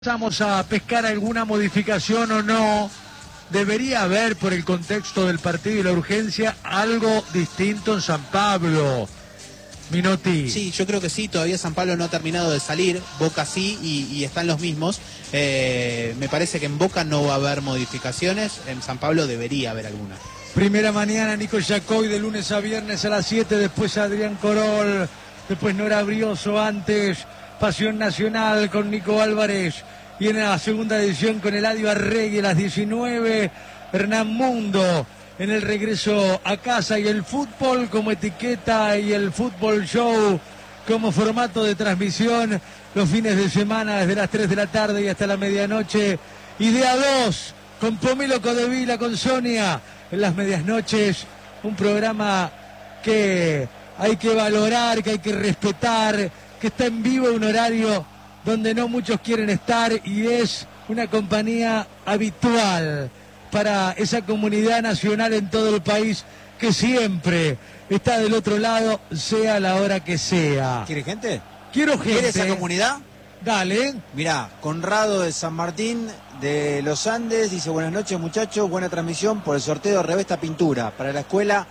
Vamos a pescar alguna modificación o no. Debería haber, por el contexto del partido y la urgencia, algo distinto en San Pablo. Minotti. Sí, yo creo que sí, todavía San Pablo no ha terminado de salir, Boca sí y están los mismos. Me parece que en Boca no va a haber modificaciones, en San Pablo debería haber alguna. Primera mañana, Nico Yacoy, de lunes a viernes a las 7, después Adrián Corol, después Nora Brioso, antes Pasión Nacional con Nico Álvarez, y en la segunda edición con Eladio Arregui a las 19, Hernán Mundo en el regreso a casa, y el fútbol como etiqueta y el fútbol show como formato de transmisión los fines de semana desde las 3 de la tarde y hasta la medianoche, y de a 2 con Pomelo Codevila, con Sonia en las medias noches, un programa que hay que valorar, que hay que respetar, que está en vivo en un horario donde no muchos quieren estar, y es una compañía habitual para esa comunidad nacional en todo el país que siempre está del otro lado, sea la hora que sea. ¿Quiere gente? Quiero gente. ¿Quiere esa comunidad? Dale. Mirá, Conrado de San Martín de los Andes dice: buenas noches muchachos, buena transmisión por el sorteo de Revesta Pintura para la escuela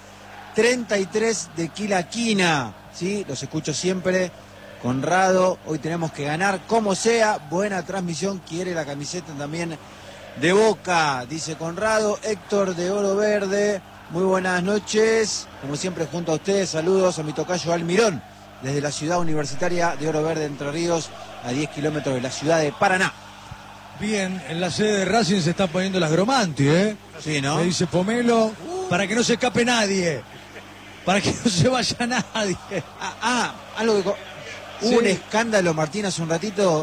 33 de Quilaquina. Sí, los escucho siempre. Conrado, hoy tenemos que ganar como sea, buena transmisión, quiere la camiseta también de Boca, dice Conrado. Héctor de Oro Verde, muy buenas noches, como siempre junto a ustedes, saludos a mi tocayo Almirón, desde la ciudad universitaria de Oro Verde, Entre Ríos, a 10 kilómetros de la ciudad de Paraná. Bien, en la sede de Racing se está poniendo las Gromanti, ¿eh? Sí, ¿no? Me dice Pomelo, para que no se escape nadie, para que no se vaya nadie. Algo que... Hubo un escándalo, Martín, hace un ratito.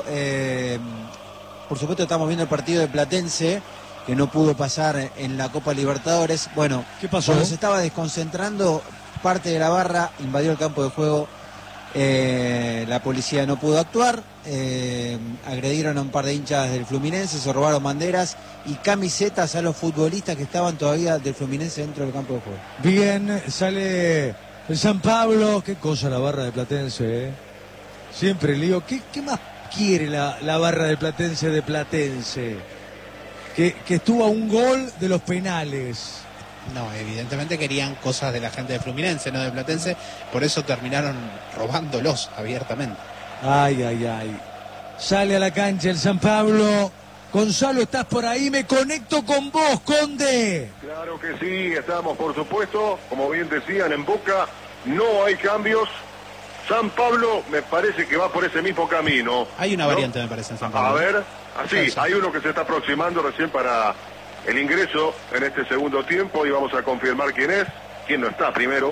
Por supuesto estamos viendo el partido de Platense, que no pudo pasar en la Copa Libertadores. Bueno, ¿qué pasó? Cuando se estaba desconcentrando, parte de la barra invadió el campo de juego. La policía no pudo actuar. Agredieron a un par de hinchas del Fluminense, se robaron banderas y camisetas a los futbolistas que estaban todavía del Fluminense dentro del campo de juego. Bien, sale el San Pablo. Qué cosa la barra de Platense, ¿eh? Siempre le digo, ¿qué más quiere la barra de Platense de Platense? Que estuvo a un gol de los penales. No, evidentemente querían cosas de la gente de Fluminense, no de Platense, por eso terminaron robándolos abiertamente. Ay. Sale a la cancha el San Pablo. Gonzalo, ¿estás por ahí? Me conecto con vos, Conde. Claro que sí, estamos por supuesto, como bien decían, en Boca no hay cambios. San Pablo me parece que va por ese mismo camino. Hay una variante, ¿no? Me parece, en San Pablo. A ver, así, hay uno que se está aproximando recién para el ingreso en este segundo tiempo y vamos a confirmar quién es, quién no está primero.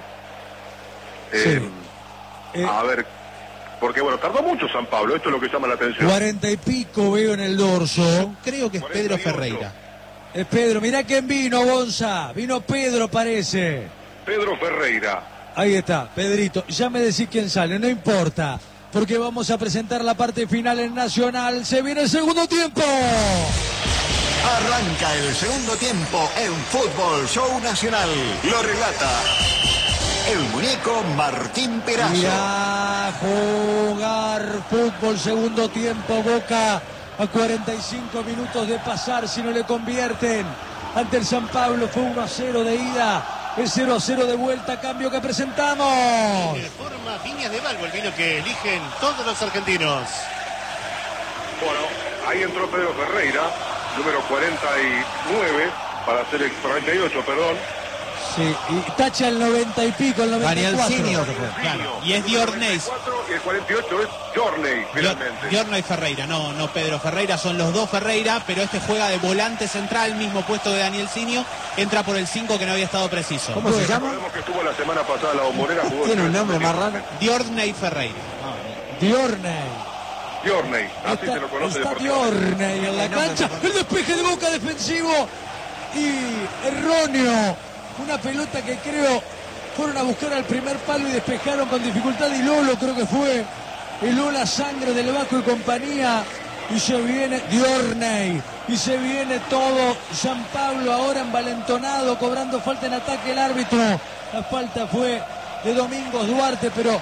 A ver, porque bueno, tardó mucho San Pablo, esto es lo que llama la atención. 40 y pico veo en el dorso. Yo creo que es Pedro 48. Ferreira. Es Pedro, mirá quién vino, Gonza. Vino Pedro, parece. Pedro Ferreira. Ahí está, Pedrito. Ya me decís quién sale, no importa, porque vamos a presentar la parte final en Nacional. Se viene el segundo tiempo. Arranca el segundo tiempo en Fútbol Show Nacional. Lo relata el muñeco Martín Perazo. Mirá, jugar fútbol, segundo tiempo. Boca a 45 minutos de pasar, si no le convierten. Ante el San Pablo fue 1-0 de ida. El 0-0 de vuelta, cambio que presentamos. De forma Viñas de Valvo, el vino que eligen todos los argentinos. Bueno, ahí entró Pedro Ferreira, número 49, para hacer el 48, perdón. Sí, y tacha el 90 y pico, el 94. Danielzinho, Claro, y es Diorney. Y el 48 es Jorney, finalmente. Diorney Ferreira, no Pedro Ferreira, son los dos Ferreira, pero este juega de volante central, mismo puesto de Danielzinho, entra por el 5 que no había estado preciso. ¿Cómo se llama? Recordemos que estuvo la semana pasada en la Bombonera. Tiene un nombre más raro. Diorney Ferreira. Diorney. Jorney, así se lo conoce Está deportivamente. Diorney en la cancha. El despeje de Boca defensivo y erróneo. Una pelota que creo fueron a buscar al primer palo y despejaron con dificultad, y Lolo creo que fue. El Lola Sangre del Vasco y compañía. Y se viene Diorney. Y se viene todo San Pablo ahora envalentonado, cobrando falta en ataque el árbitro. La falta fue de Domingos Duarte, pero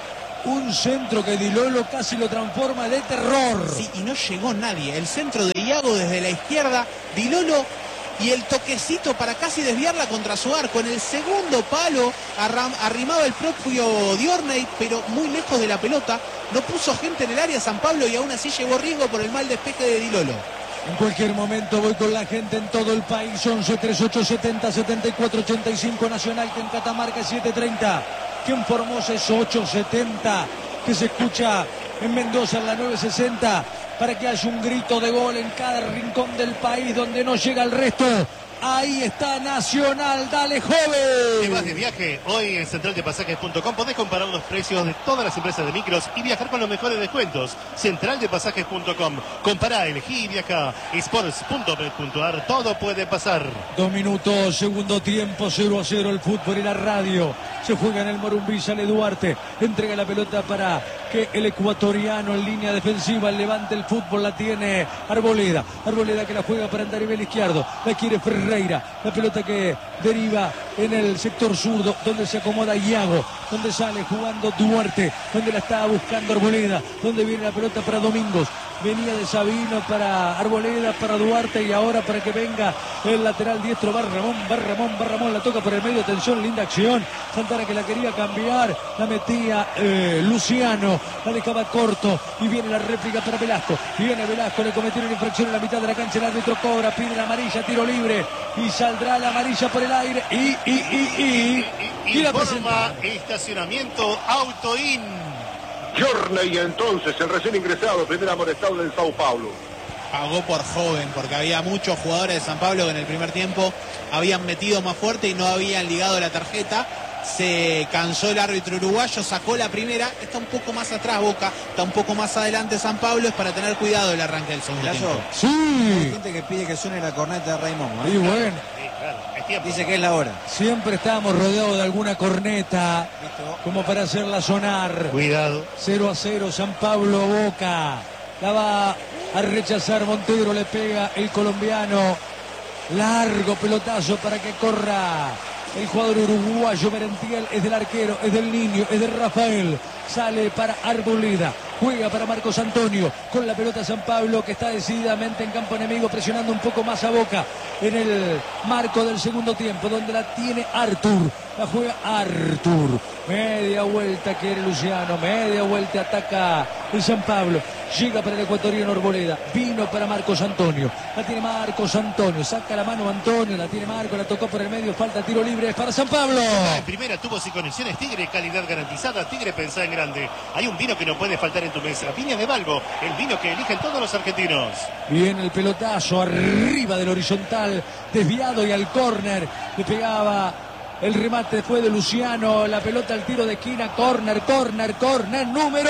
Un centro que Di Lolo casi lo transforma de terror. Sí, y no llegó nadie. El centro de Iago desde la izquierda, Di Lolo y el toquecito para casi desviarla contra su arco. En el segundo palo arrimaba el propio Diorney, pero muy lejos de la pelota. No puso gente en el área San Pablo y aún así llevó riesgo por el mal despeje de Di Lolo. En cualquier momento voy con la gente en todo el país. 11 38 70 74 85 Nacional, que en Catamarca es 730. Que en Formosa es 870. Que se escucha en Mendoza en la 960. Para que haya un grito de gol en cada rincón del país donde no llega el resto. Ahí está Nacional, dale joven. Si vas de viaje, hoy en centraldepasajes.com podés comparar los precios de todas las empresas de micros y viajar con los mejores descuentos. Centraldepasajes.com, compará, elegí y viaja. Sports.bet.ar, todo puede pasar. 2 minutos, segundo tiempo, 0-0 el fútbol y la radio. Se juega en el Morumbí, sale Duarte, entrega la pelota para que el ecuatoriano en línea defensiva levante el fútbol, la tiene Arboleda. Arboleda que la juega para andar a nivel izquierdo, la quiere Ferreira, la pelota que deriva en el sector zurdo, donde se acomoda Iago, donde sale jugando Duarte, donde la estaba buscando Arboleda, donde viene la pelota para Domingos. Venía de Sabino para Arboleda, para Duarte y ahora para que venga el lateral diestro Barramón, la toca por el medio, atención, linda acción. Santana que la quería cambiar, la metía Luciano, la dejaba corto y viene la réplica para Velasco. Viene Velasco, le cometieron infracción en la mitad de la cancha, el árbitro cobra, pide la amarilla, tiro libre y saldrá la amarilla por el aire y la Informa estacionamiento Autoin. Diorney entonces, el recién ingresado, primer amonestado del Sao Paulo. Pagó por joven, porque había muchos jugadores de San Pablo que en el primer tiempo habían metido más fuerte y no habían ligado la tarjeta. Se cansó el árbitro uruguayo, sacó la primera, está un poco más atrás Boca, está un poco más adelante San Pablo, es para tener cuidado el arranque del segundo tiempo. Hay sí. gente que pide que suene la corneta de Raimundo. Y bueno, Sí, claro, es tiempo. Dice que es la hora. siempre estábamos rodeados de alguna corneta como para hacerla sonar. Cuidado. 0-0 San Pablo Boca. La va a rechazar Montero, le pega el colombiano. Largo pelotazo para que corra el jugador uruguayo. Merentiel es del arquero, es del niño, es de Rafael. Sale para Arboleda, juega para Marcos Antonio, con la pelota San Pablo que está decididamente en campo enemigo, presionando un poco más a Boca en el marco del segundo tiempo, donde la tiene Artur, la juega Artur, media vuelta quiere Luciano, media vuelta ataca el San Pablo, llega para el ecuatoriano Arboleda, vino para Marcos Antonio, la tiene Marcos Antonio, saca la mano Antonio, la tiene Marcos, la tocó por el medio, falta tiro libre para San Pablo. En primera tubos y conexiones Tigre, calidad garantizada. Tigre, pensá en grande. Hay un vino que no puede faltar en tu mesa. Viña de Valgo, el vino que eligen todos los argentinos. Viene el pelotazo arriba del horizontal, desviado y al córner, le pegaba el remate, fue de Luciano, la pelota al tiro de esquina, córner, número.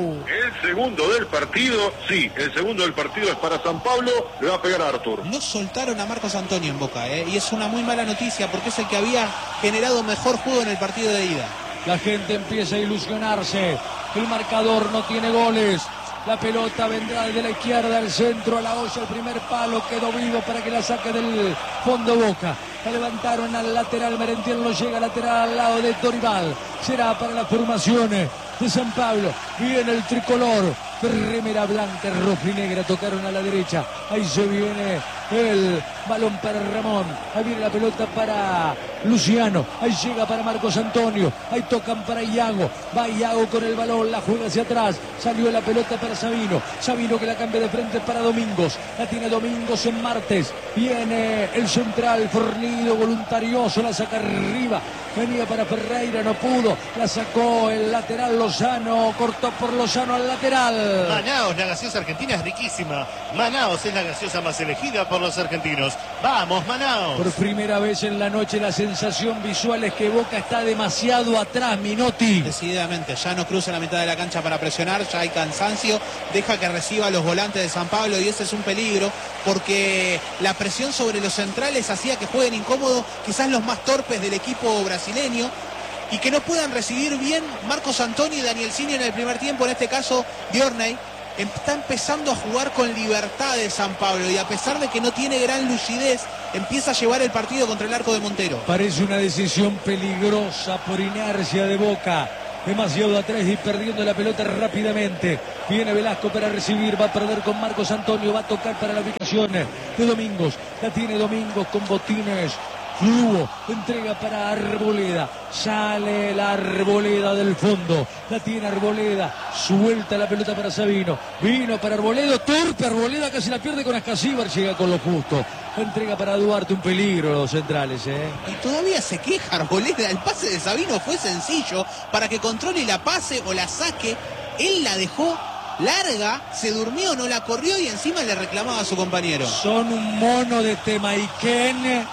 El segundo del partido, sí, el segundo del partido es para San Pablo, le va a pegar a Artur. No soltaron a Marcos Antonio en Boca, y es una muy mala noticia porque es el que había generado mejor juego en el partido de ida. La gente empieza a ilusionarse, el marcador no tiene goles. La pelota vendrá desde la izquierda al centro, a la olla, el primer palo, quedó vivo para que la saque del fondo Boca. La levantaron al lateral, Merentiel no llega, lateral al lado de Dorival. Será para las formaciones de San Pablo. Viene el tricolor, remera blanca, roja y negra, tocaron a la derecha. Ahí se viene el balón para Ramón. Ahí viene la pelota para Luciano. Ahí llega para Marcos Antonio. Ahí tocan para Iago. Va Iago con el balón, la juega hacia atrás. Salió la pelota para Sabino. Sabino que la cambia de frente para Domingos. La tiene Domingos en Martes. Viene el central fornido, voluntarioso, la saca arriba. Venía para Ferreira, no pudo. La sacó el lateral Lozano. Cortó por Lozano al lateral. Manaos, la gaseosa argentina es riquísima. Manaos es la gaseosa más elegida por los argentinos. ¡Vamos, Manaos! Por primera vez en la noche la sensación visual es que Boca está demasiado atrás, Minotti. Decididamente, ya no cruza la mitad de la cancha para presionar, ya hay cansancio, deja que reciba los volantes de San Pablo y ese es un peligro porque la presión sobre los centrales hacía que jueguen incómodo quizás los más torpes del equipo brasileño y que no puedan recibir bien Marcos Antonio y Daniel Cini en el primer tiempo, en este caso Diorney. Está empezando a jugar con libertad de San Pablo y a pesar de que no tiene gran lucidez, empieza a llevar el partido contra el arco de Montero. Parece una decisión peligrosa por inercia de Boca. demasiado atrás y perdiendo la pelota rápidamente. Viene Velasco para recibir, va a perder con Marcos Antonio, va a tocar para la ubicación de Domingos. La tiene Domingos con botines. Lugo entrega para Arboleda, sale la Arboleda del fondo, la tiene Arboleda, suelta la pelota para Sabino, vino para Arboleda, torpe Arboleda, casi la pierde con Ascasíbar, llega con lo justo, entrega para Duarte, un peligro los centrales. Y todavía se queja Arboleda, el pase de Sabino fue sencillo para que controle la pase o la saque, él la dejó larga, se durmió, no la corrió y encima le reclamaba a su compañero. Son un mono de Temaiken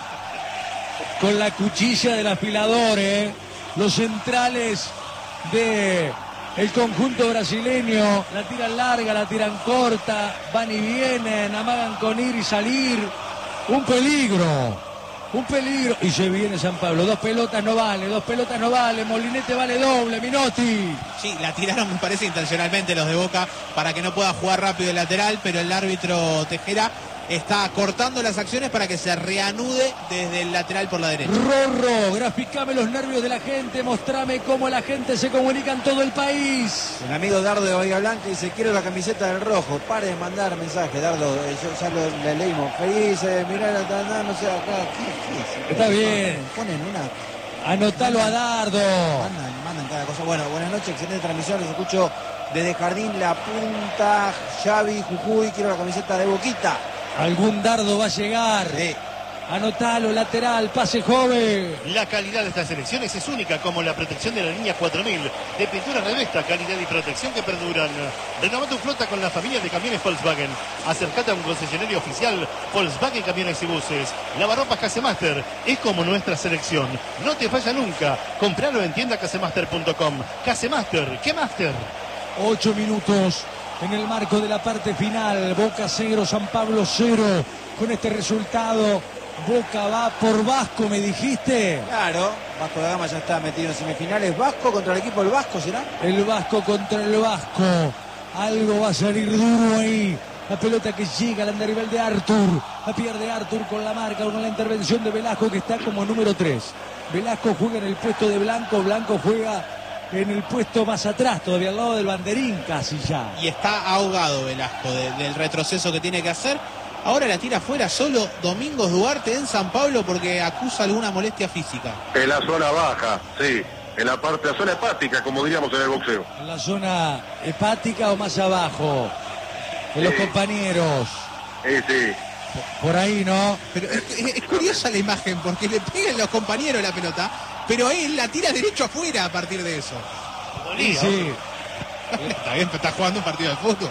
con la cuchilla del afilador, los centrales de el conjunto brasileño, la tiran larga, la tiran corta, van y vienen, amagan con ir y salir, un peligro, y se viene San Pablo, dos pelotas no vale, Molinete vale doble, Minotti. Sí, la tiraron me parece intencionalmente los de Boca para que no pueda jugar rápido el lateral, pero el árbitro Tejera está cortando las acciones para que se reanude desde el lateral por la derecha. Rorro, graficame los nervios de la gente, mostrame cómo la gente se comunica en todo el país. El amigo Dardo de Bahía Blanca dice, quiero la camiseta del rojo. Pare de mandar mensajes, Dardo, ya le leímos. Felices, mirá, no sé, acá. ¿Qué? Está bien. Ponen una... Anotalo a Dardo. Mandan cada cosa. Bueno, buenas noches, excelente transmisión. Les escucho desde Jardín La Punta, Xavi, Jujuy. Quiero la camiseta de Boquita. Algún Dardo va a llegar. Sí. Anotalo, lateral, pase joven. La calidad de estas selecciones es única, como la protección de la línea 4000 de pintura Revesta, calidad y protección que perduran. Renová tu flota con la familia de camiones Volkswagen. Acércate a un concesionario oficial Volkswagen Camiones y Buses. Lavarropas Casemaster es como nuestra selección. No te falla nunca. Compralo en tiendacasemaster.com. Casemaster, ¿qué Master? 8 minutos en el marco de la parte final. Boca 0, San Pablo 0. Con este resultado, Boca va por Vasco, me dijiste. Claro, Vasco da Gama ya está metido en semifinales. Vasco contra el equipo del Vasco, ¿será? El Vasco contra el Vasco. Algo va a salir duro ahí. La pelota que llega al andarivel de Artur. La pierde Artur con la marca, con la intervención de Velasco, que está como número 3. Velasco juega en el puesto de Blanco. Blanco juega en el puesto más atrás, todavía al lado del banderín casi ya. Y está ahogado Velasco del retroceso que tiene que hacer. Ahora la tira afuera solo Domingos Duarte en San Pablo porque acusa alguna molestia física. En la zona baja, sí. En la parte, la zona hepática, como diríamos en el boxeo. En la zona hepática o más abajo. De los compañeros. Sí. Por ahí, ¿no? Pero es curiosa la imagen porque le pegan los compañeros la pelota, pero él la tira derecho afuera a partir de eso. Sí. Está bien, está jugando un partido de fútbol.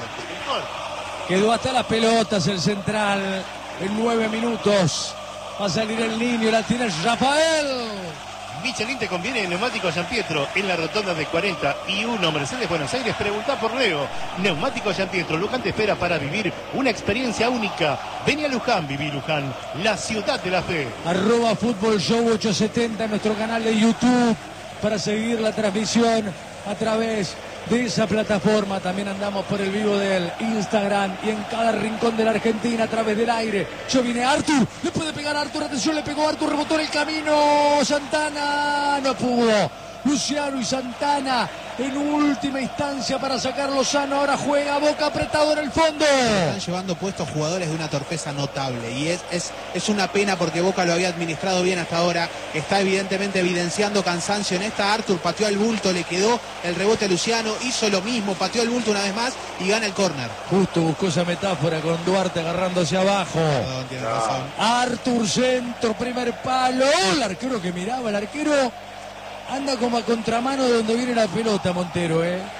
Quedó hasta las pelotas el central en 9 minutos. Va a salir el niño, la tiene Rafael. Michelin te conviene en Neumático Giampietro en la rotonda de 41 Mercedes Buenos Aires. Preguntá por Leo. Neumático Giampietro, Luján te espera para vivir una experiencia única. Vení a Luján, viví Luján, la ciudad de la fe. @ Fútbol Show 870 en nuestro canal de YouTube para seguir la transmisión a través de esa plataforma. También andamos por el vivo del Instagram y en cada rincón de la Argentina a través del aire. Yo viene Artur, le puede pegar a Artur, atención, le pegó Artur, rebotó en el camino, Santana, no pudo. Luciano y Santana en última instancia para sacar Lozano. Ahora juega Boca apretado en el fondo. Están llevando puestos jugadores de una torpeza notable y es una pena porque Boca lo había administrado bien hasta ahora. Está evidentemente evidenciando cansancio en esta. Artur pateó al bulto, le quedó el rebote a Luciano, hizo lo mismo, pateó al bulto una vez más y gana el córner. Justo buscó esa metáfora con Duarte agarrándose abajo. Perdón, tiene razón. Artur centro, primer palo. El arquero que miraba, el arquero anda como a contramano de donde viene la pelota, Montero,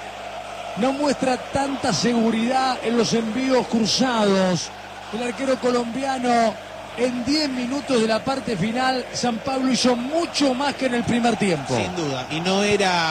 No muestra tanta seguridad en los envíos cruzados. El arquero colombiano, en 10 minutos de la parte final, San Pablo hizo mucho más que en el primer tiempo. Sin duda, y no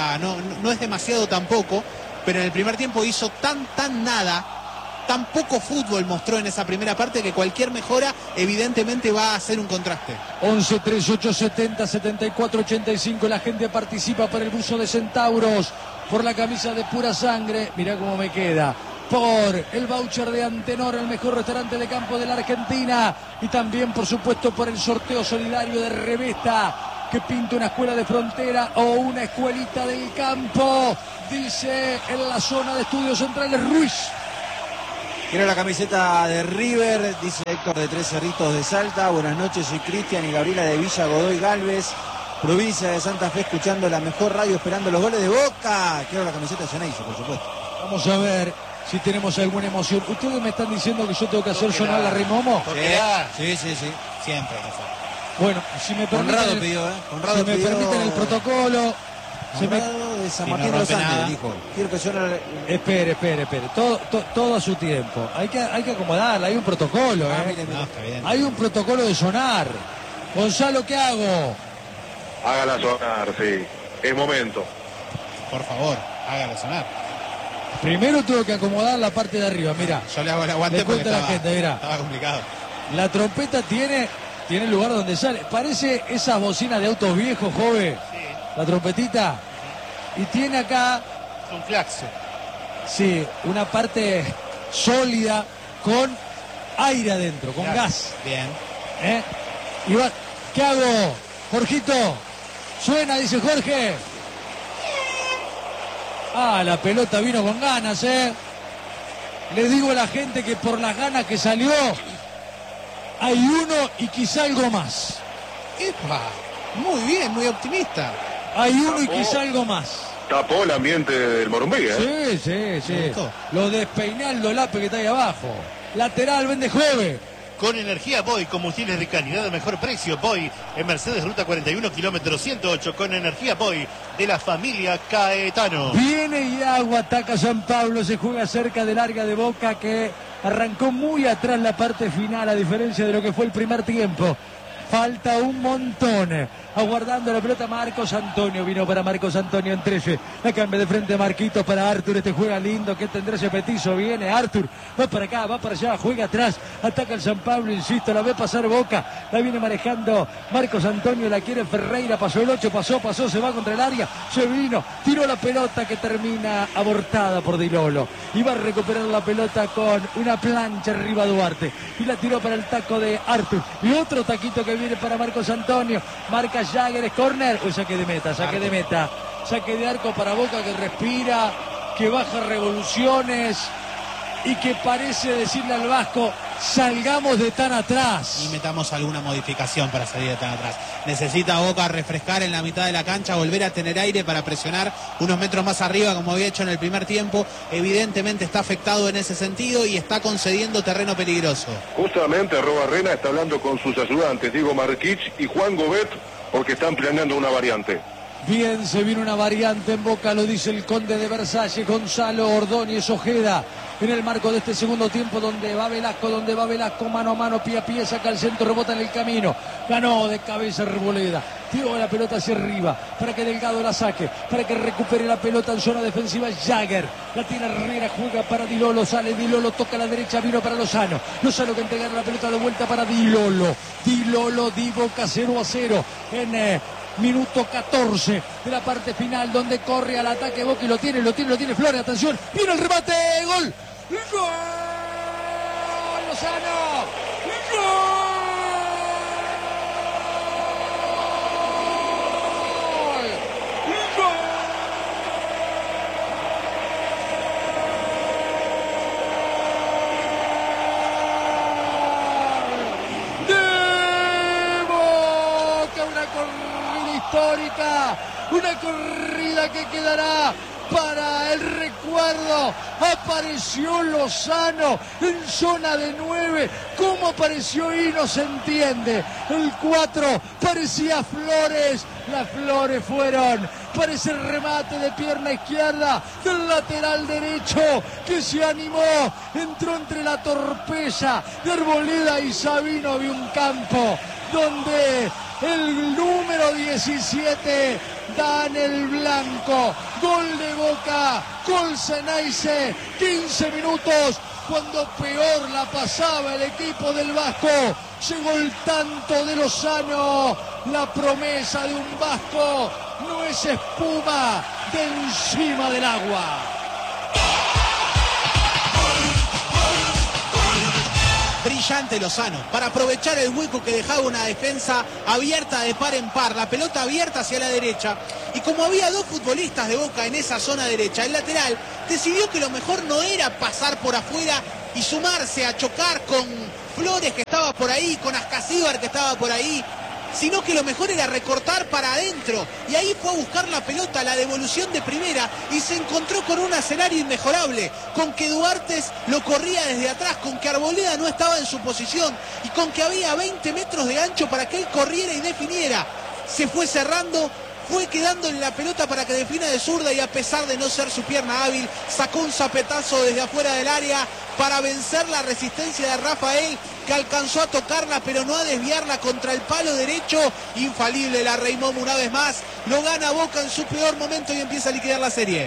es demasiado tampoco, pero en el primer tiempo hizo tan nada. Tan poco fútbol mostró en esa primera parte que cualquier mejora evidentemente va a hacer un contraste. 11 3870 7485. La gente participa por el buzo de Centauros, por la camisa de pura sangre. Mirá cómo me queda. Por el voucher de Antenor, el mejor restaurante de campo de la Argentina. Y también, por supuesto, por el sorteo solidario de Revesta. que pinta una escuela de frontera o una escuelita del campo, dice en la zona de estudios centrales Ruiz. Quiero la camiseta de River, dice Héctor de Tres Cerritos de Salta. Buenas noches, soy Cristian y Gabriela de Villa Godoy Galvez, provincia de Santa Fe, escuchando la mejor radio, esperando los goles de Boca. Quiero la camiseta de Ceneice, por supuesto. Vamos a ver si tenemos alguna emoción. ¿Ustedes me están diciendo que yo tengo que hacer sonar la Rimomo? Sí. Siempre. Bueno, si me permiten, Conrado pidió, Conrado si me pidió... permiten el protocolo. Conrado de San Martín de los Andes, dijo. Quiero que suene... Espere. Todo a su tiempo. Hay que acomodarla, hay un protocolo, mire. No, está bien. Hay un protocolo de sonar. Gonzalo, ¿qué hago? Hágala sonar, sí. Es momento. Por favor, hágalo sonar. Primero tengo que acomodar la parte de arriba, mira. Yo le hago el aguante Le porque cuento a la gente, mirá. estaba complicado. La trompeta tiene el lugar donde sale. Parece esas bocinas de autos viejos, joven. Sí, La trompetita. Y tiene acá, es un claxon. sí, una parte sólida con aire adentro, con Claro. gas. Bien. Y va, ¿qué hago? Jorgito, suena, dice Jorge. La pelota vino con ganas, Les digo a la gente que por las ganas que salió, hay uno y quizá algo más. ¡Epa! Muy bien, muy optimista. Hay uno y quizá algo más. Tapó el ambiente del Morumbí, ¿eh? Sí. Me gustó. Lo despeiná el dolape que está ahí abajo. Lateral, vende Jove. Con energía Boy, combustibles de calidad de mejor precio. Boy en Mercedes Ruta 41, kilómetro 108. Con energía Boy de la familia Caetano. Viene y agua, ataca San Pablo, se juega cerca del área de Boca que arrancó muy atrás la parte final, a diferencia de lo que fue el primer tiempo. Falta un montón. Aguardando la pelota Marcos Antonio. Vino para Marcos Antonio en 13. La cambia de frente Marquitos para Artur. Este juega lindo. Que tendrá ese petizo. Viene Artur. Va para acá, va para allá. Juega atrás. Ataca el San Pablo, insisto. La ve pasar Boca. La viene manejando Marcos Antonio. La quiere Ferreira. Pasó el 8. Pasó. Se va contra el área. Se vino. Tiró la pelota que termina abortada por Di Lolo. Y va a recuperar la pelota con una plancha arriba Duarte. Y la tiró para el taco de Artur. Y otro taquito que viene para Marcos Antonio. Marca Jagger, es córner. Saque de meta. Saque de arco para Boca, que respira, que baja revoluciones y que parece decirle al Vasco: salgamos de tan atrás. Y metamos alguna modificación para salir de tan atrás. Necesita Boca refrescar en la mitad de la cancha, volver a tener aire para presionar unos metros más arriba, como había hecho en el primer tiempo. Evidentemente está afectado en ese sentido y está concediendo terreno peligroso. Justamente Robarrena está hablando con sus ayudantes, Diego Marquich y Juan Gobet, porque están planeando una variante. Bien, se viene una variante en Boca, lo dice el conde de Versalles, Gonzalo Ordóñez Ojeda, en el marco de este segundo tiempo, donde va Velasco, mano a mano, pie a pie, saca el centro, rebota en el camino, ganó de cabeza Reboleda, tiró la pelota hacia arriba, para que Delgado la saque, para que recupere la pelota en zona defensiva Jagger, la tiene Herrera, juega para Di Lolo, sale Di Lolo, toca a la derecha, vino para Lozano que entrega la pelota de vuelta para Di Lolo, Di Boca 0-0, en... minuto 14 de la parte final, donde corre al ataque Boca y lo tiene Flores, atención, viene el remate, gol, Lozano, histórica, una corrida que quedará para el recuerdo. Apareció Lozano en zona de 9. ¿Cómo apareció y no se entiende? El 4 parecía Flores. Las Flores fueron para ese remate de pierna izquierda del lateral derecho, que se animó, entró entre la torpeza de Arboleda y Sabino. Había un campo donde el número 17 da en el blanco. Gol de Boca, gol Ceneice, 15 minutos, cuando peor la pasaba el equipo del Vasco. Llegó el tanto de Lozano, la promesa de un Vasco no es espuma de encima del agua. brillante Lozano, para aprovechar el hueco que dejaba una defensa abierta de par en par, la pelota abierta hacia la derecha, y como había dos futbolistas de Boca en esa zona derecha, el lateral decidió que lo mejor no era pasar por afuera y sumarse a chocar con Flores, que estaba por ahí, con Ascasíbar, que estaba por ahí, sino que lo mejor era recortar para adentro, y ahí fue a buscar la pelota, la devolución de primera, y se encontró con un escenario inmejorable, con que Duartes lo corría desde atrás, con que Arboleda no estaba en su posición, y con que había 20 metros de ancho para que él corriera y definiera. Se fue cerrando, fue quedando en la pelota para que defina de zurda, y a pesar de no ser su pierna hábil, sacó un zapetazo desde afuera del área para vencer la resistencia de Rafael, que alcanzó a tocarla pero no a desviarla contra el palo derecho. Infalible la Rey Momo una vez más, lo gana Boca en su peor momento y empieza a liquidar la serie.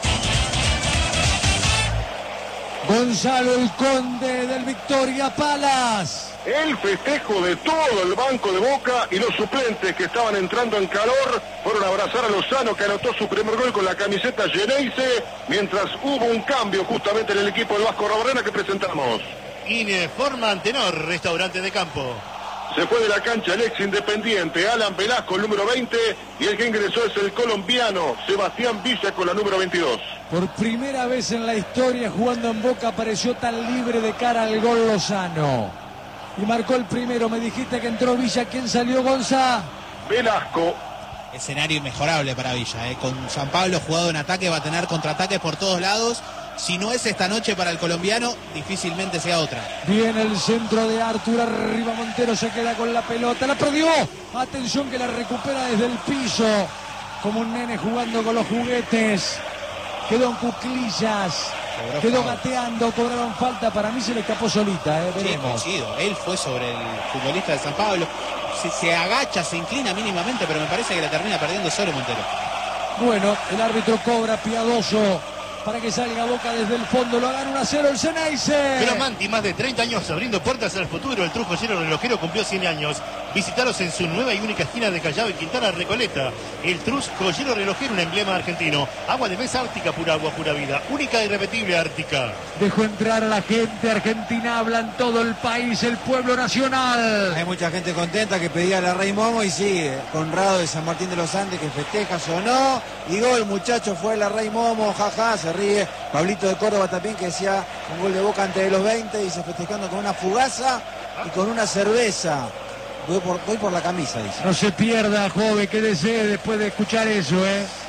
Gonzalo el Conde del Victoria Palace. El festejo de todo el banco de Boca y los suplentes que estaban entrando en calor fueron a abrazar a Lozano, que anotó su primer gol con la camiseta Geneise, mientras hubo un cambio justamente en el equipo del Vasco Rabarrena que presentamos. Informa Antenor, restaurante de campo. Se fue de la cancha el ex Independiente, Alan Velasco, el número 20, y el que ingresó es el colombiano Sebastián Villa con la número 22. Por primera vez en la historia jugando en Boca apareció tan libre de cara al gol Lozano. Y marcó el primero. Me dijiste que entró Villa. ¿Quién salió, Gonza? Velasco. Escenario inmejorable para Villa, Con San Pablo jugado en ataque, va a tener contraataques por todos lados. Si no es esta noche para el colombiano, difícilmente sea otra. Viene el centro de Artur, arriba Montero, se queda con la pelota, la perdió. Atención que la recupera desde el piso, como un nene jugando con los juguetes. Quedó en cuclillas, quedó gateando, cobraron falta. Para mí se le escapó solita, veremos. Sí, coincido. Él fue sobre el futbolista de San Pablo. Se agacha, se inclina mínimamente, pero me parece que la termina perdiendo solo Montero. Bueno, el árbitro cobra piadoso para que salga Boca desde el fondo. Lo hagan 1-0 el Ceneice. Pero Manti, más de 30 años abriendo puertas al futuro. El Trus Joyero Relojero cumplió 100 años. Visitaros en su nueva y única esquina de Callao y Quintana Recoleta. El Trus Joyero Relojero, un emblema argentino. Agua de mesa Ártica, pura agua, pura vida. Única e irrepetible Ártica. Dejó entrar a la gente argentina. Habla en todo el país, el pueblo nacional. Hay mucha gente contenta que pedía a la Rey Momo y sigue. Conrado de San Martín de los Andes que festeja, sonó. Y gol, muchacho, fue la Rey Momo, jaja, se ríe. Pablito de Córdoba también, que decía un gol de Boca antes de los 20, dice festejando con una fugaza y con una cerveza. Voy por la camisa, dice. No se pierda, joven, que desee después de escuchar eso,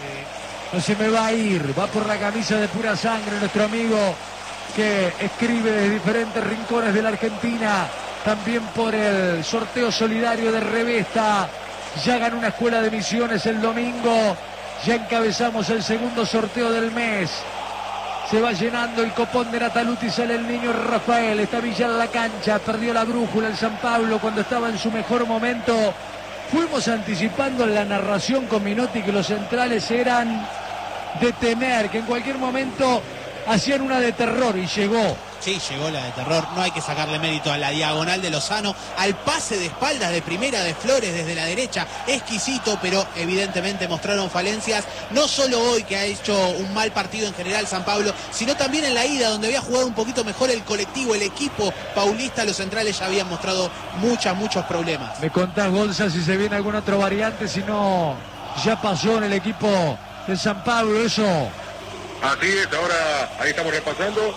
No se me va a ir, va por la camisa de pura sangre nuestro amigo que escribe desde diferentes rincones de la Argentina, también por el sorteo solidario de Revesta. Ya ganó una escuela de misiones el domingo. Ya encabezamos el segundo sorteo del mes. Se va llenando el copón de Nataluti, sale el niño Rafael. Está Villa en la cancha, perdió la brújula el San Pablo cuando estaba en su mejor momento. Fuimos anticipando en la narración con Minotti que los centrales eran de temer, que en cualquier momento hacían una de terror, y llegó. Sí, llegó la de terror. No hay que sacarle mérito a la diagonal de Lozano, al pase de espaldas de primera de Flores desde la derecha, exquisito, pero evidentemente mostraron falencias, no solo hoy, que ha hecho un mal partido en general San Pablo, sino también en la ida, donde había jugado un poquito mejor el colectivo, el equipo paulista. Los centrales ya habían mostrado muchos problemas. Me contás, Gonza, si se viene alguna otra variante, si no ya pasó en el equipo de San Pablo eso. Así es, ahora ahí estamos repasando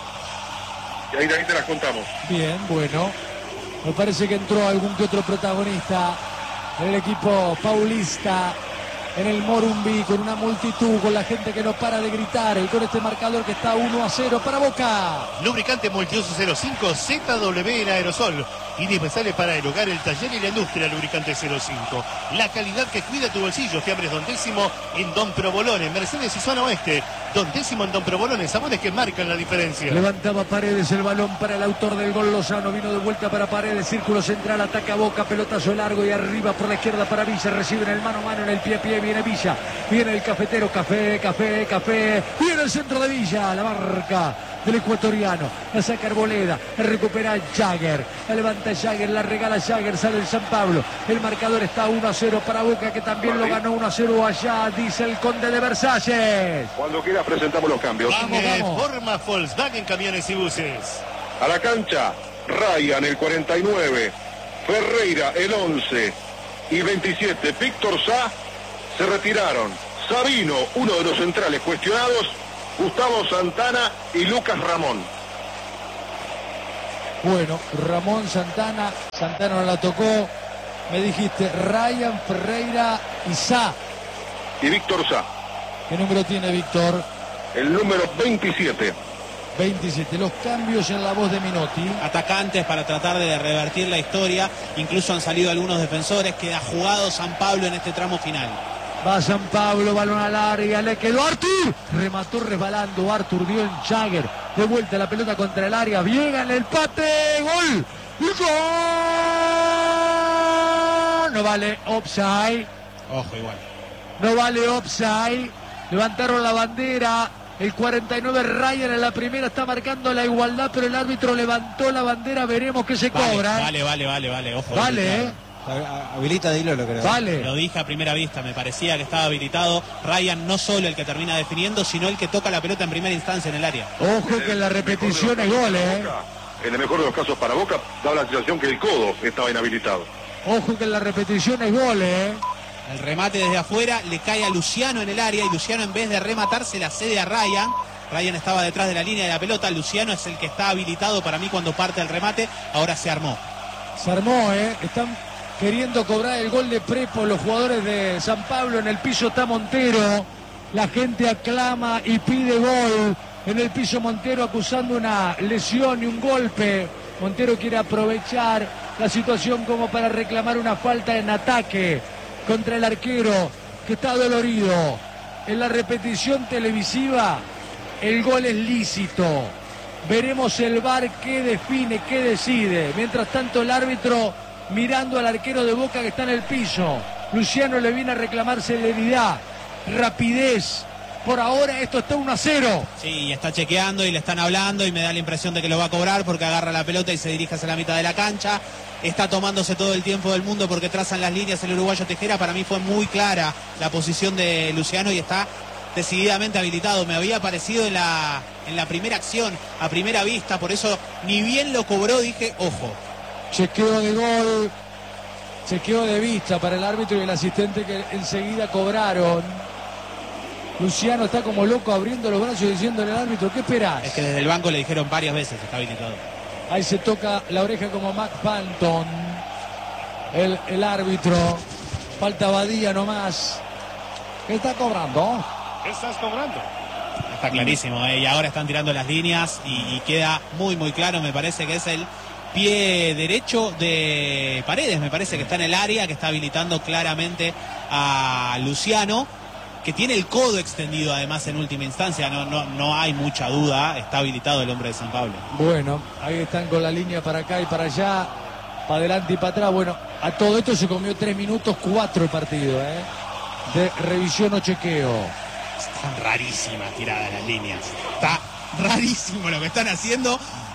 y ahí te las contamos. Bien, bueno. Me parece que entró algún que otro protagonista en el equipo paulista, en el Morumbi, con una multitud, con la gente que no para de gritar, y con este marcador que está 1-0 para Boca. Lubricante Multiuso 05 ZW en aerosol. Indispensable para el hogar, el taller y la industria. Lubricante 05. La calidad que cuida tu bolsillo. Fiambres Don Décimo en Don Provolone, Mercedes y Zona Oeste. Don Décimo en Don Provolone, sabores que marcan la diferencia. Levantaba Paredes el balón para el autor del gol, Lozano. Vino de vuelta para Paredes, círculo central, ataca Boca, pelotazo largo y arriba por la izquierda para Villa. Reciben el mano a mano en el pie a pie. Viene Villa, viene el cafetero, café. Viene el centro de Villa, la marca del ecuatoriano. La saca Arboleda, la recupera Jagger. La levanta Jagger, la regala Jagger, sale el San Pablo. El marcador está 1-0 para Boca, que también lo ganó 1-0 allá, dice el Conde de Versalles. Cuando quieras presentamos los cambios. Vamos. Forma Volkswagen Camiones y Buses. A la cancha, Ryan el 49, Ferreira el 11 y 27, Víctor Sá, se retiraron Sabino, uno de los centrales cuestionados, Gustavo Santana y Lucas Ramón. Bueno, Ramón, Santana no la tocó. Me dijiste Ryan, Ferreira y Sá. Y Víctor Sá. ¿Qué número tiene Víctor? El número 27. 27. Los cambios en la voz de Minotti. Atacantes para tratar de revertir la historia. Incluso han salido algunos defensores. Queda jugado San Pablo en este tramo final. Va San Pablo, balón al área, le quedó Artur. Remató resbalando Artur, dio en Jagger. De vuelta la pelota contra el área. Viega en el empate. ¡Gol! ¡Gol! No vale offside. Ojo, igual. No vale offside. Levantaron la bandera. El 49 Ryan en la primera está marcando la igualdad, pero el árbitro levantó la bandera. Veremos qué se cobra. Vale. Ojo. Vale, Habilita, dilo lo que le da. Vale. Lo dije a primera vista, me parecía que estaba habilitado. Ryan no solo el que termina definiendo, sino el que toca la pelota en primera instancia en el área. Ojo que en la repetición es gol, En el mejor de los casos para Boca, da la sensación que el codo estaba inhabilitado. Ojo que en la repetición es gol, El remate desde afuera le cae a Luciano en el área y Luciano, en vez de rematar, se la cede a Ryan. Ryan estaba detrás de la línea de la pelota. Luciano es el que está habilitado para mí cuando parte el remate. Ahora se armó. Se armó, Están queriendo cobrar el gol de Prepo los jugadores de San Pablo. En el piso está Montero. La gente aclama y pide gol. En el piso Montero acusando una lesión y un golpe. Montero quiere aprovechar la situación como para reclamar una falta en ataque contra el arquero que está dolorido. En la repetición televisiva el gol es lícito. Veremos el VAR qué define, qué decide. Mientras tanto el árbitro mirando al arquero de Boca que está en el piso. Luciano le viene a reclamar celeridad, rapidez. Por ahora esto está 1-0. Sí, está chequeando y le están hablando y me da la impresión de que lo va a cobrar porque agarra la pelota y se dirige hacia la mitad de la cancha. Está tomándose todo el tiempo del mundo porque trazan las líneas el uruguayo Tejera. Para mí fue muy clara la posición de Luciano y está decididamente habilitado. Me había parecido en la primera acción, a primera vista, por eso ni bien lo cobró dije, ojo. Chequeo de gol, chequeo de vista para el árbitro y el asistente que enseguida cobraron. Luciano está como loco abriendo los brazos y diciéndole al árbitro, ¿qué esperás? Es que desde el banco le dijeron varias veces, está habilitado. Ahí se toca la oreja como Mac Panton, el árbitro. Falta Badía nomás. ¿Qué está cobrando? ¿Qué estás cobrando? Está clarísimo, y ahora están tirando las líneas y queda muy muy claro. Me parece que es el pie derecho de Paredes, me parece que está en el área, que está habilitando claramente a Luciano, que tiene el codo extendido además en última instancia. No hay mucha duda, está habilitado el hombre de San Pablo. Bueno, ahí están con la línea para acá y para allá, para adelante y para atrás. Bueno, a todo esto se comió 3 minutos 4 el partido, de revisión o chequeo. Están rarísimas tiradas las líneas. Está rarísimo lo que están haciendo.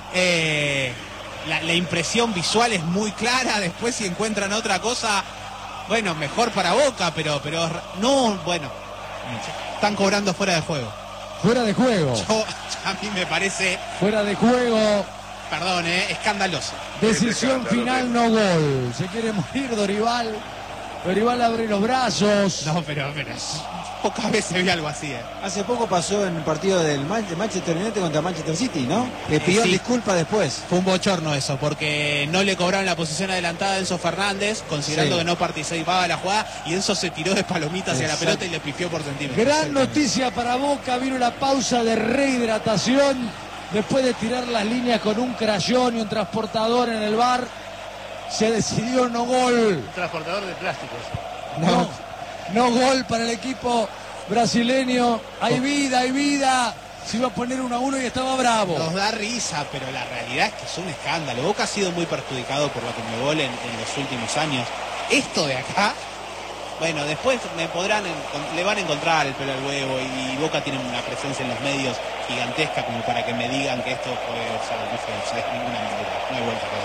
La impresión visual es muy clara. Después si encuentran otra cosa, bueno, mejor para Boca, pero no, bueno, están cobrando fuera de juego. Fuera de juego. A mí me parece, Fuera de juego. perdón, escandaloso. Decisión final, no gol. Se quiere morir Dorival. Dorival abre los brazos. No, pero pocas veces vi algo así. Hace poco pasó en un partido del Manchester United contra Manchester City, ¿no? Que pidió Sí. disculpas después. Fue un bochorno eso, porque no le cobraron la posición adelantada a Enzo Fernández, considerando Sí. que no participaba de la jugada, y Enzo se tiró de palomita hacia la Exacto. pelota y le pifió por centímetros. Gran noticia para Boca. Vino la pausa de rehidratación. Después de tirar las líneas con un crayón y un transportador en el bar, se decidió no gol. Transportador de plásticos. No gol para el equipo brasileño. Hay vida. Se iba a poner 1-1 y estaba bravo. Nos da risa, pero la realidad es que es un escándalo. Boca ha sido muy perjudicado por la Conmebol en los últimos años. Esto de acá, bueno, después le van a encontrar el pelo al huevo, y Boca tiene una presencia en los medios gigantesca como para que me digan que esto fue, no fue ninguna manera. No hay vuelta a dar.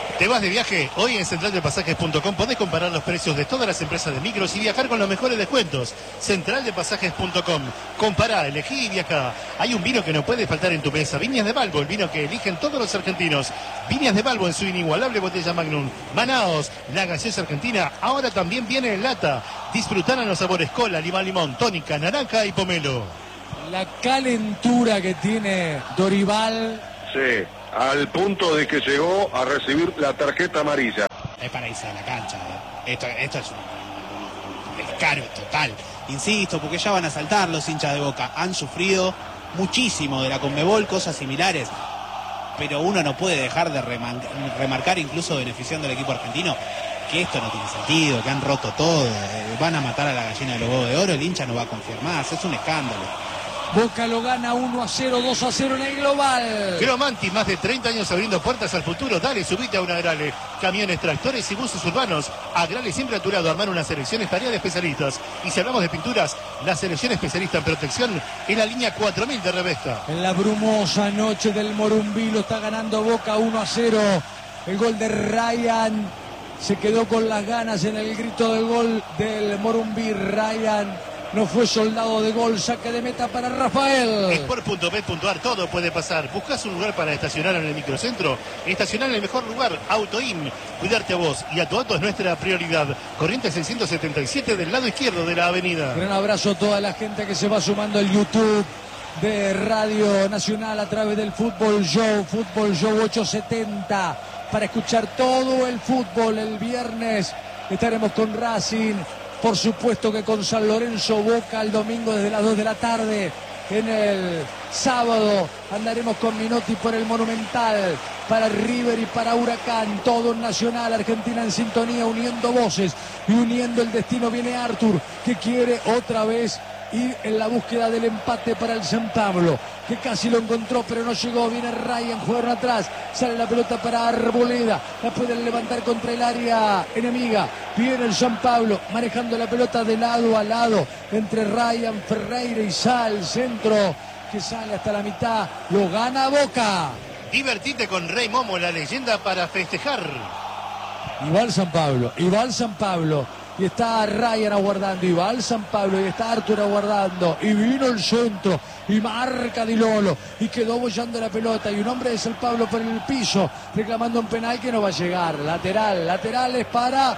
¿Te vas de viaje? Hoy en centraldepasajes.com podés comparar los precios de todas las empresas de micros y viajar con los mejores descuentos. Centraldepasajes.com. Compará, elegí y viajá. Hay un vino que no puede faltar en tu mesa. Viñas de Balbo, el vino que eligen todos los argentinos. Viñas de Balbo en su inigualable botella Magnum. Manaos, la gaseosa argentina, ahora también viene en lata. Disfrutarán los sabores cola, limón, tónica, naranja y pomelo. La calentura que tiene Dorival. Sí, al punto de que llegó a recibir la tarjeta amarilla. Es para irse a la cancha. Esto es un descaro total. Insisto, porque ya van a saltar los hinchas de Boca. Han sufrido muchísimo de la Conmebol, cosas similares. Pero uno no puede dejar de remarcar, incluso beneficiando al equipo argentino, que esto no tiene sentido, que han roto todo. Van a matar a la gallina de los huevos de oro, el hincha no va a confiar más. Es un escándalo. Boca lo gana 1-0, 2-0 en el global. Cromanti, más de 30 años abriendo puertas al futuro. Dale, subite a una Agrale. Camiones, tractores y buses urbanos. Agrale siempre a tu lado. Armar una selección es tarea de especialistas. Y si hablamos de pinturas, la selección especialista en protección es la línea 4000 de Revesta. En la brumosa noche del Morumbí lo está ganando Boca 1-0. El gol de Ryan se quedó con las ganas en el grito del gol del Morumbí. Ryan no fue soldado de gol, saque de meta para Rafael. Sport.bet.ar, todo puede pasar. ¿Buscas un lugar para estacionar en el microcentro? Estacionar en el mejor lugar, AutoIn. Cuidarte a vos y a tu auto es nuestra prioridad. Corrientes 677 del lado izquierdo de la avenida. Gran abrazo a toda la gente que se va sumando al YouTube de Radio Nacional a través del Fútbol Show 870, para escuchar todo el fútbol. El viernes estaremos con Racing. Por supuesto que con San Lorenzo, Boca el domingo desde las 2 de la tarde. En el sábado andaremos con Minotti por el Monumental, para River y para Huracán, todo en Nacional, Argentina en sintonía, uniendo voces y uniendo el destino. Viene Artur, que quiere otra vez ir en la búsqueda del empate para el San Pablo, que casi lo encontró pero no llegó. Viene Ryan, jugaron atrás, sale la pelota para Arboleda, la pueden levantar contra el área enemiga. Viene el San Pablo manejando la pelota de lado a lado entre Ryan, Ferreira y Sal, centro que sale hasta la mitad, lo gana Boca. Divertite con Rey Momo, la leyenda para festejar. Y va el San Pablo. Y está Ryan aguardando, y va al San Pablo, y está Artur aguardando, y vino el centro, y marca Di Lolo, y quedó bollando la pelota, y un hombre de San Pablo por el piso, reclamando un penal que no va a llegar. Lateral es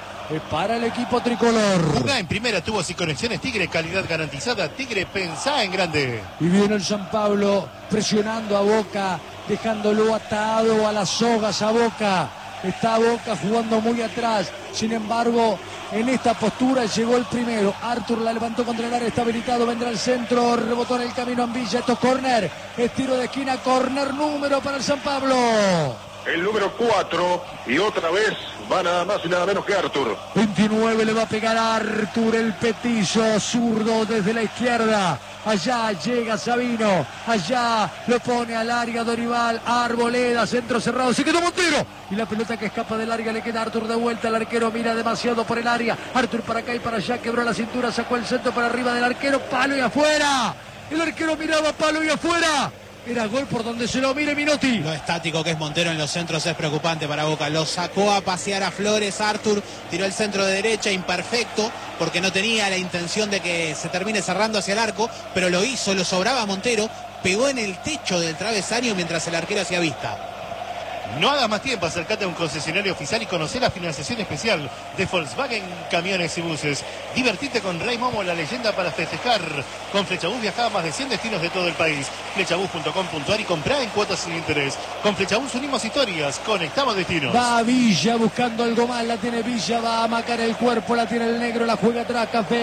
para el equipo tricolor. Jugá en primera, tubos y conexiones Tigre, calidad garantizada. Tigre, pensá en grande. Y viene el San Pablo presionando a Boca, dejándolo atado a las sogas a Boca. Está Boca jugando muy atrás, sin embargo, en esta postura llegó el primero. Artur la levantó contra el área, está habilitado, vendrá el centro, rebotó en el camino Ambilla, esto es córner, es tiro de esquina, córner número para el San Pablo. El número 4, y otra vez va nada más y nada menos que Artur. 29 le va a pegar a Artur, el petizo zurdo desde la izquierda. Allá llega Sabino, allá lo pone al área Dorival, Arboleda, centro cerrado, se quedó Montero. Y la pelota que escapa del área le queda a Artur de vuelta, el arquero mira demasiado por el área. Artur para acá y para allá, quebró la cintura, sacó el centro para arriba del arquero, palo y afuera. El arquero miraba palo y afuera. Era gol por donde se lo mire Minotti. Lo estático que es Montero en los centros es preocupante para Boca. Lo sacó a pasear a Flores, Artur, tiró el centro de derecha, imperfecto, porque no tenía la intención de que se termine cerrando hacia el arco, pero lo hizo, lo sobraba Montero, pegó en el techo del travesaño mientras el arquero hacía vista. No hagas más tiempo, acércate a un concesionario oficial y conocer la financiación especial de Volkswagen Camiones y Buses. Divertite con Rey Momo, la leyenda para festejar. Con Flechabús viajá a más de 100 destinos de todo el país. Flechabús.com.ar y comprá en cuotas sin interés. Con Flechabús unimos historias, conectamos destinos. Va a Villa buscando algo más, la tiene Villa, va a amacar el cuerpo, la tiene el negro, la juega atrás,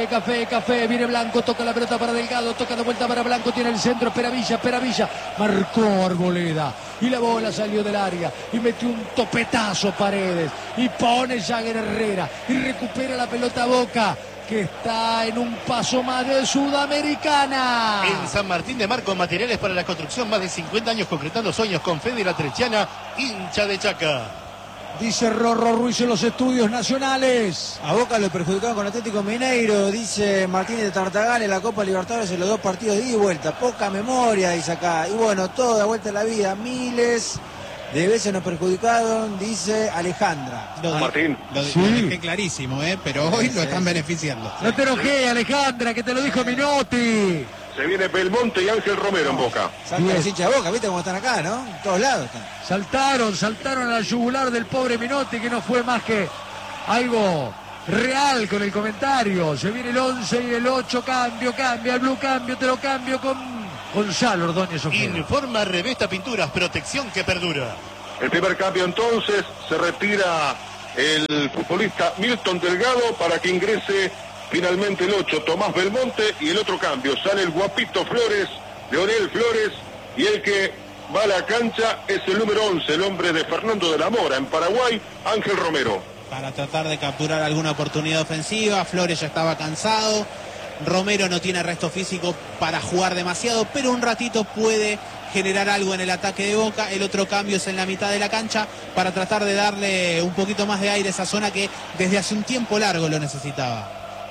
Café, viene Blanco, toca la pelota para Delgado, toca de vuelta para Blanco, tiene el centro, espera Villa, marcó Arboleda. Y la bola salió del área y metió un topetazo Paredes y pone Jagger Herrera y recupera la pelota Boca, que está en un paso más de Sudamericana. En San Martín de Mar, con materiales para la construcción, más de 50 años concretando sueños con Fede La Trechiana, hincha de Chaca. Dice Rorro Ruiz en los estudios nacionales. A Boca lo perjudicaron con Atlético Mineiro, dice Martínez de Tartagal, en la Copa Libertadores en los 2 partidos de ida y vuelta. Poca memoria, dice acá. Y bueno, todo da vuelta a la vida. Miles De veces nos perjudicaron, dice Alejandra. Martín. Lo dejé clarísimo, pero hoy lo están beneficiando. No te enojes, Alejandra, que te lo dijo Minotti. Se viene Belmonte y Ángel Romero en Boca. Salta los hinchas de Boca, ¿viste cómo están acá, no? En todos lados están. Saltaron a la yugular del pobre Minotti, que no fue más que algo real con el comentario. Se viene el 11 y el 8, cambia, el blue cambio, te lo cambio con Gonzalo Ordóñez Ojeda. Informa Revesta Pinturas, protección que perdura. El primer cambio entonces, se retira el futbolista Milton Delgado para que ingrese finalmente el 8, Tomás Belmonte, y el otro cambio, sale el guapito Flores, Leonel Flores, y el que va a la cancha es el número 11, el hombre de Fernando de la Mora, en Paraguay, Ángel Romero. Para tratar de capturar alguna oportunidad ofensiva, Flores ya estaba cansado, Romero no tiene resto físico para jugar demasiado, pero un ratito puede generar algo en el ataque de Boca. El otro cambio es en la mitad de la cancha para tratar de darle un poquito más de aire a esa zona que desde hace un tiempo largo lo necesitaba.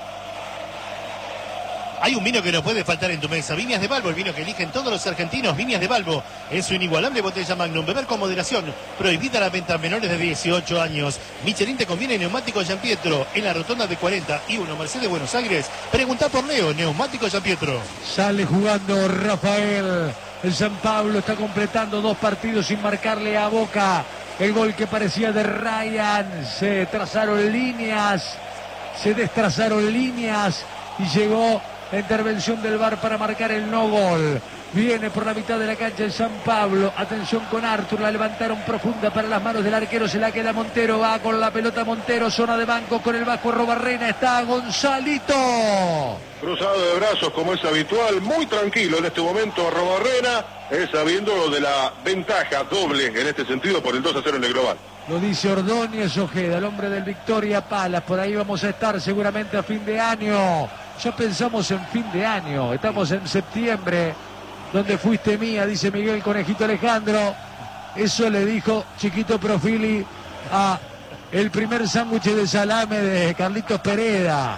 Hay un vino que no puede faltar en tu mesa. Viñas de Balbo, el vino que eligen todos los argentinos. Viñas de Balbo, en su inigualable botella Magnum. Beber con moderación. Prohibida la venta a menores de 18 años. Michelin te conviene neumático Gianpietro. En la rotonda de 40 y 1 Mercedes Buenos Aires. Preguntá por Leo, neumático Gianpietro. Sale jugando Rafael. El San Pablo está completando 2 partidos sin marcarle a Boca. El gol que parecía de Ryan. Se trazaron líneas. Se destrazaron líneas. Y llegó la intervención del VAR para marcar el no gol. Viene por la mitad de la cancha el San Pablo. Atención con Artur. La levantaron profunda para las manos del arquero. Se la queda Montero. Va con la pelota Montero. Zona de banco con el Vasco Robarrena. Está Gonzalito. Cruzado de brazos como es habitual. Muy tranquilo en este momento Robarrena. Sabiendo de la ventaja doble en este sentido por el 2-0 en el global. Lo dice Ordóñez Ojeda, el hombre del Victoria Palas. Por ahí vamos a estar seguramente a fin de año. Ya pensamos en fin de año. Estamos en septiembre. Donde fuiste mía, dice Miguel Conejito Alejandro. Eso le dijo Chiquito Profili a el primer sándwich de salame de Carlitos Pereda.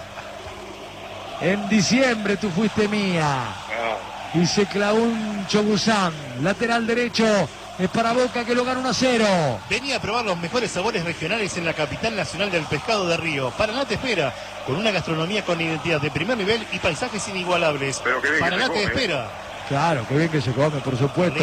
En diciembre tú fuiste mía. Y se clavó un Chogusán. Lateral derecho. Es para Boca, que lo gana 1-0. Venía a probar los mejores sabores regionales en la capital nacional del pescado de Río. Paraná te espera, con una gastronomía con identidad de primer nivel y paisajes inigualables. Paraná te espera. Claro, qué bien que se come, por supuesto.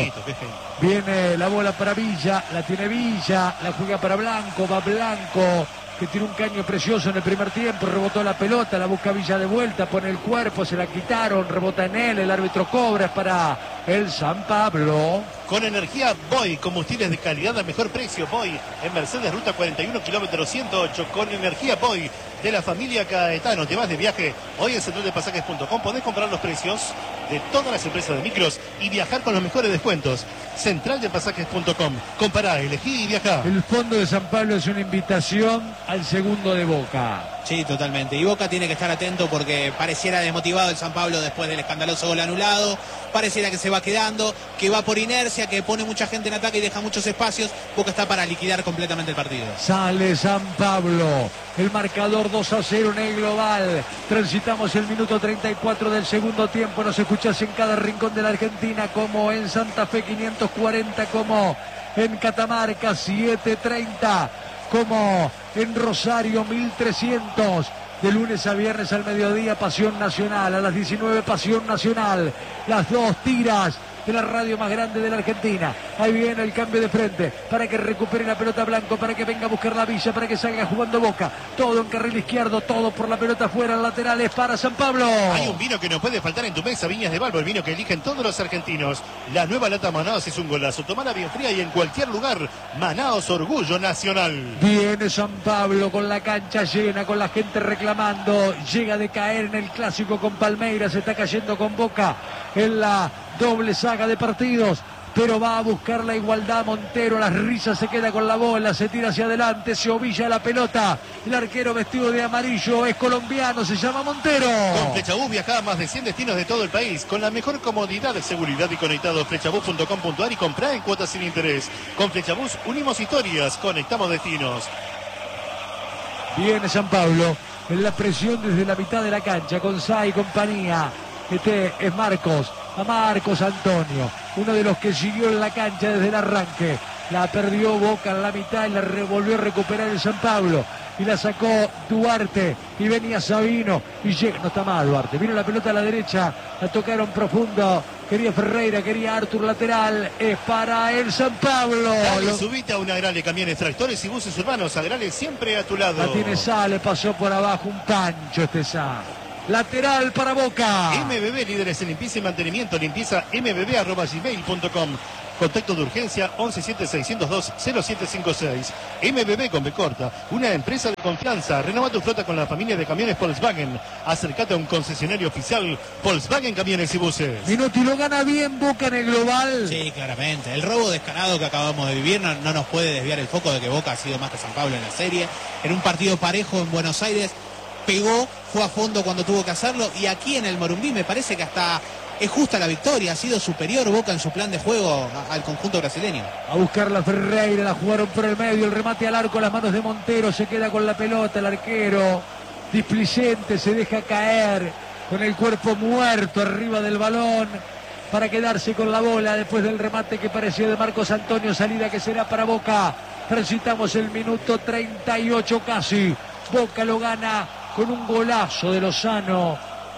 Viene la bola para Villa, la tiene Villa, la juega para Blanco, va Blanco, que tiene un caño precioso en el primer tiempo, rebotó la pelota, la busca Villa de vuelta, pone el cuerpo, se la quitaron, rebota en él, el árbitro cobra, es para el San Pablo. Con energía Boy, combustibles de calidad al mejor precio. Boy, en Mercedes Ruta 41, kilómetro 108. Con energía Boy, de la familia Caetano. Te vas de viaje hoy en centraldepasajes.com. Podés comprar los precios de todas las empresas de micros y viajar con los mejores descuentos. Centraldepasajes.com. Compará, elegí y viajá. El fondo de San Pablo es una invitación al segundo de Boca. Sí, totalmente. Y Boca tiene que estar atento porque pareciera desmotivado el San Pablo después del escandaloso gol anulado. Pareciera que se va quedando, que va por inercia, que pone mucha gente en ataque y deja muchos espacios. Boca está para liquidar completamente el partido. Sale San Pablo. El marcador 2-0 en el global. Transitamos el minuto 34 del segundo tiempo. Nos escuchás en cada rincón de la Argentina, como en Santa Fe 540, como en Catamarca 730. Como en Rosario 1300, de lunes a viernes al mediodía, Pasión Nacional, a las 19 Pasión Nacional, las 2 tiras de la radio más grande de la Argentina. Ahí viene el cambio de frente para que recupere la pelota Blanco, para que venga a buscar la Villa, para que salga jugando Boca, todo en carril izquierdo, todo por la pelota afuera, laterales para San Pablo. Hay un vino que no puede faltar en tu mesa, Viñas de Balbo, el vino que eligen todos los argentinos. La nueva lata Manaos es un golazo, tomala bien fría y en cualquier lugar. Manaos, orgullo nacional. Viene San Pablo con la cancha llena, con la gente reclamando, llega de caer en el clásico con Palmeiras, se está cayendo con Boca en la doble saga de partidos, pero va a buscar la igualdad Montero, las risas, se queda con la bola, se tira hacia adelante, se ovilla la pelota, el arquero vestido de amarillo es colombiano, se llama Montero. Con Flechabús viaja a más de 100 destinos de todo el país, con la mejor comodidad, seguridad y conectado. Flechabús.com.ar y comprá en cuotas sin interés. Con Flechabús unimos historias, conectamos destinos. Viene San Pablo en la presión desde la mitad de la cancha, con Sa y compañía. Este es Marcos Antonio, uno de los que siguió en la cancha desde el arranque. La perdió Boca en la mitad y la volvió a recuperar el San Pablo. Y la sacó Duarte. Y venía Sabino. Y llega, no está mal Duarte. Vino la pelota a la derecha. La tocaron profundo. Quería Ferreira, quería Artur lateral. Es para el San Pablo. Dale, subite a una Agrale Camiones, Tractores y Buses Urbanos. Agrale siempre a tu lado. La tiene Sale, pasó por abajo un pancho este Sá. Lateral para Boca. MBB, líderes en limpieza y mantenimiento. Limpieza mbb@gmail.com. Contacto de urgencia 1176020756. MBB con B corta, una empresa de confianza. Renova tu flota con la familia de camiones Volkswagen. Acércate a un concesionario oficial Volkswagen Camiones y Buses. Minuto y lo gana bien Boca en el global. Sí, claramente. El robo descarado que acabamos de vivir no nos puede desviar el foco de que Boca ha sido más que San Pablo en la serie. En un partido parejo en Buenos Aires, pegó, fue a fondo cuando tuvo que hacerlo. Y aquí en el Morumbí me parece que hasta es justa la victoria. Ha sido superior Boca en su plan de juego al conjunto brasileño. A buscar la Ferreira, la jugaron por el medio, el remate al arco, las manos de Montero, se queda con la pelota, el arquero displicente se deja caer con el cuerpo muerto arriba del balón para quedarse con la bola después del remate que pareció de Marcos Antonio, salida que será para Boca. Transitamos el minuto 38 casi. Boca lo gana con un golazo de Lozano,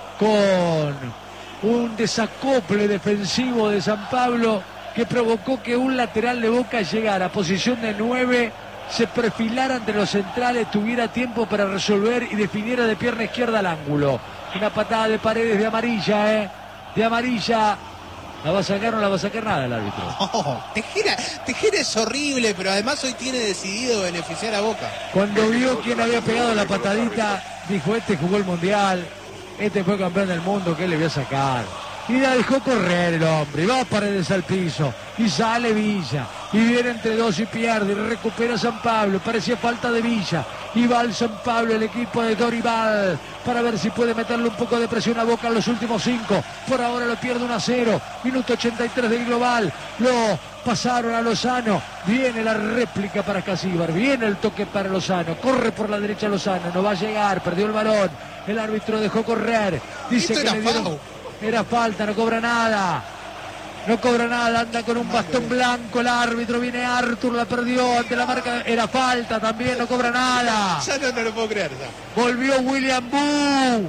con un desacople defensivo de San Pablo que provocó que un lateral de Boca llegara a posición de 9, se perfilara entre los centrales, tuviera tiempo para resolver y definiera de pierna izquierda al ángulo. Una patada de Paredes de amarilla, de amarilla. ¿La va a sacar o no la va a sacar nada el árbitro? Oh, Tejera es horrible, pero además hoy tiene decidido beneficiar a Boca. Cuando vio quién había pegado la patadita, dijo, este jugó el Mundial, este fue campeón del mundo, ¿qué le voy a sacar? Y la dejó correr el hombre, y va Paredes al piso, y sale Villa, y viene entre dos y pierde, y recupera San Pablo, parecía falta de Villa, y va al San Pablo el equipo de Dorival, para ver si puede meterle un poco de presión a Boca en los últimos 5, por ahora lo pierde 1-0, minuto 83 del global, lo pasaron a Lozano, viene la réplica para Casíbar, viene el toque para Lozano, corre por la derecha Lozano, no va a llegar, perdió el balón, el árbitro dejó correr, dice que le dieron... Era falta, no cobra nada. No cobra nada, anda con un bastón blanco el árbitro, viene Artur, la perdió ante la marca. Era falta también, no cobra nada. Ya no lo puedo creer. Ya. Volvió William Boo.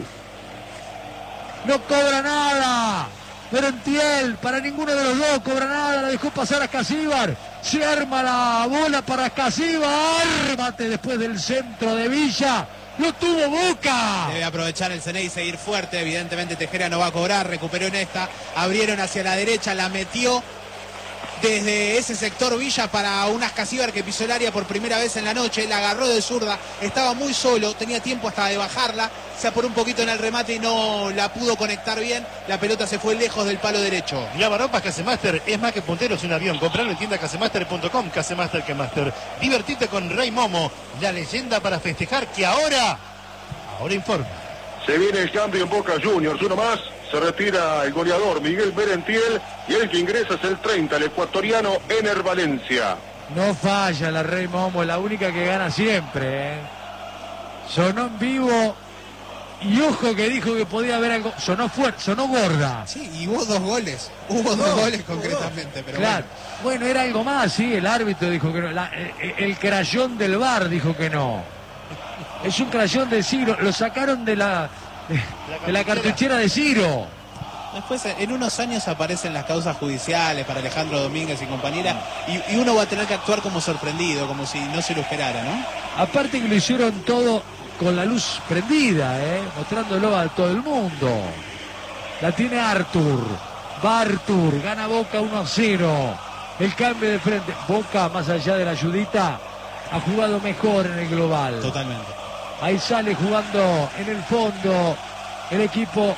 No cobra nada. Merentiel, para ninguno de los dos cobra nada, la dejó pasar a Casíbar. Se arma la bola para Casíbar. Remate después del centro de Villa. ¡Lo tuvo Boca! Debe aprovechar el Ceney y seguir fuerte. Evidentemente Tejera no va a cobrar. Recuperó en esta. Abrieron hacia la derecha. La metió desde ese sector Villa para unas Casíbar que pisó el área por primera vez en la noche. La agarró de zurda. Estaba muy solo. Tenía tiempo hasta de bajarla. Se apuró un poquito en el remate y no la pudo conectar bien. La pelota se fue lejos del palo derecho. Lavaropas Casemaster es más que punteros un avión. Comprarlo en tienda casemaster.com. Casemaster que Master. Divertite con Rey Momo. La leyenda para festejar que ahora informa. Se viene el cambio en Boca Juniors. Uno más. Se retira el goleador Miguel Merentiel. Y el que ingresa es el 30, el ecuatoriano Ener Valencia. No falla la Rey Momo, la única que gana siempre. Sonó en vivo. Y ojo que dijo que podía haber algo. Sonó fuerte, sonó gorda. Sí, y hubo 2 goles. Hubo dos goles concretamente, pero claro. Bueno, era algo más, sí. El árbitro dijo que no. El crayón del VAR dijo que no. Es un crayón de Ciro. Lo sacaron de la cartuchera de Ciro. Después, en unos años aparecen las causas judiciales para Alejandro Domínguez y compañera. Y uno va a tener que actuar como sorprendido, como si no se lo esperara, ¿no? Aparte que lo hicieron todo con la luz prendida, mostrándolo a todo el mundo. La tiene Artur. Va Artur, gana Boca 1-0. El cambio de frente. Boca, más allá de la ayudita, ha jugado mejor en el global. Totalmente. Ahí sale jugando en el fondo el equipo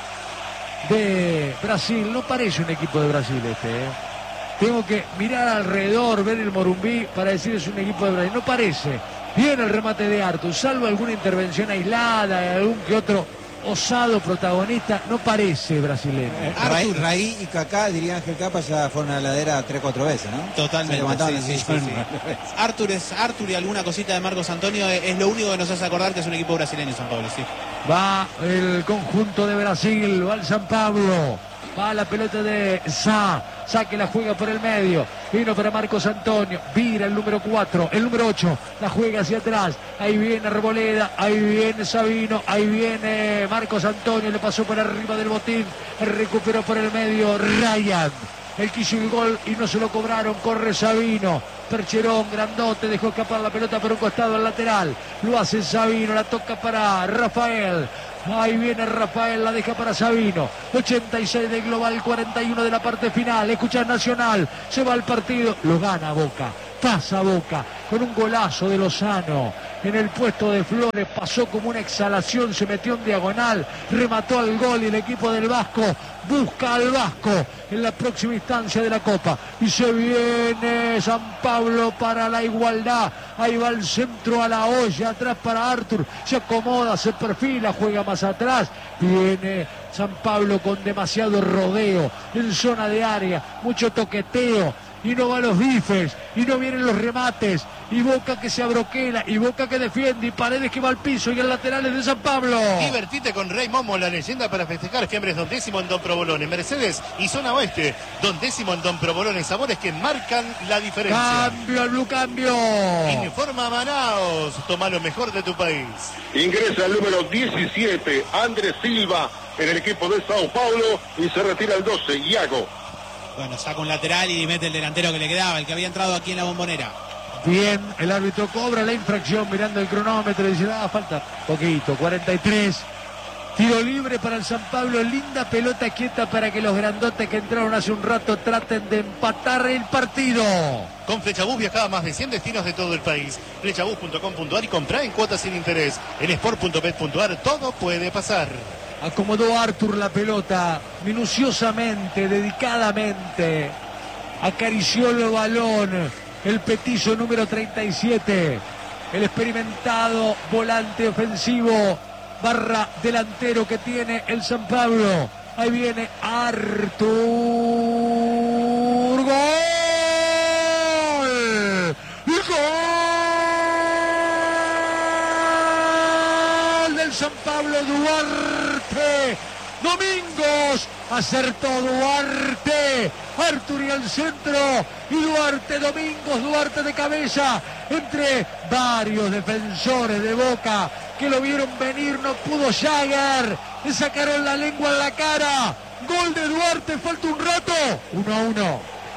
de Brasil. No parece un equipo de Brasil este, Tengo que mirar alrededor, ver el Morumbí para decir es un equipo de Brasil. No parece. Viene el remate de Artur, salvo alguna intervención aislada, algún que otro osado protagonista, no parece brasileño. Raí y Kaká, diría Ángel Capa, ya fueron a la ladera 3 o 4 veces, ¿no? Totalmente. Sí. Artur y alguna cosita de Marcos Antonio es lo único que nos hace acordar que es un equipo brasileño, San Pablo, sí. Va el conjunto de Brasil, va el San Pablo. Va la pelota de Sa que la juega por el medio. Vino para Marcos Antonio. Vira el número 4, el número 8. La juega hacia atrás. Ahí viene Arboleda. Ahí viene Sabino. Ahí viene Marcos Antonio. Le pasó por arriba del botín. Recuperó por el medio Ryan. Él quiso el gol y no se lo cobraron. Corre Sabino. Percherón, grandote, dejó escapar la pelota por un costado al lateral. Lo hace Sabino, la toca para Rafael. Ahí viene Rafael, la deja para Sabino. 86 de global, 41 de la parte final. Escucha Nacional, se va al partido, lo gana Boca. Pasa Boca con un golazo de Lozano en el puesto de Flores, pasó como una exhalación, se metió en diagonal, remató al gol y el equipo del Vasco busca al Vasco en la próxima instancia de la Copa. Y se viene San Pablo para la igualdad. Ahí va el centro a la olla, atrás para Artur, se acomoda, se perfila, juega más atrás. Viene San Pablo con demasiado rodeo en zona de área, mucho toqueteo. Y no van los bifes, y no vienen los remates, y Boca que se abroquela, y Boca que defiende, y Paredes que va al piso, y el lateral es de San Pablo. Divertite con Rey Momo, la leyenda para festejar fiambres Don Décimo en Don Provolone, Mercedes y zona oeste. Don Décimo en Don Provolone, sabores que marcan la diferencia. Cambio, al Blue, cambio. Informa Manaos, toma lo mejor de tu país. Ingresa el número 17, Andrés Silva, en el equipo de Sao Paulo, y se retira el 12, Iago. Bueno, saca un lateral y mete el delantero que le quedaba, el que había entrado aquí en la Bombonera. Bien, el árbitro cobra la infracción mirando el cronómetro y dice, falta poquito, 43. Tiro libre para el San Pablo, linda pelota quieta para que los grandotes que entraron hace un rato traten de empatar el partido. Con Flechabús viaja a más de 100 destinos de todo el país. Flechabús.com.ar y comprá en cuotas sin interés. En sport.bet.ar todo puede pasar. Acomodó Artur la pelota minuciosamente, dedicadamente. Acarició el balón el petizo número 37. El experimentado volante ofensivo barra delantero que tiene el San Pablo. Ahí viene Artur. ¡Gol! ¡Gol del San Pablo! Duarte Domingos, acertó Duarte, Artur y al centro, y Duarte, Domingos, Duarte de cabeza, entre varios defensores de Boca que lo vieron venir, no pudo Jagger, le sacaron la lengua en la cara, gol de Duarte, falta un rato, 1-1.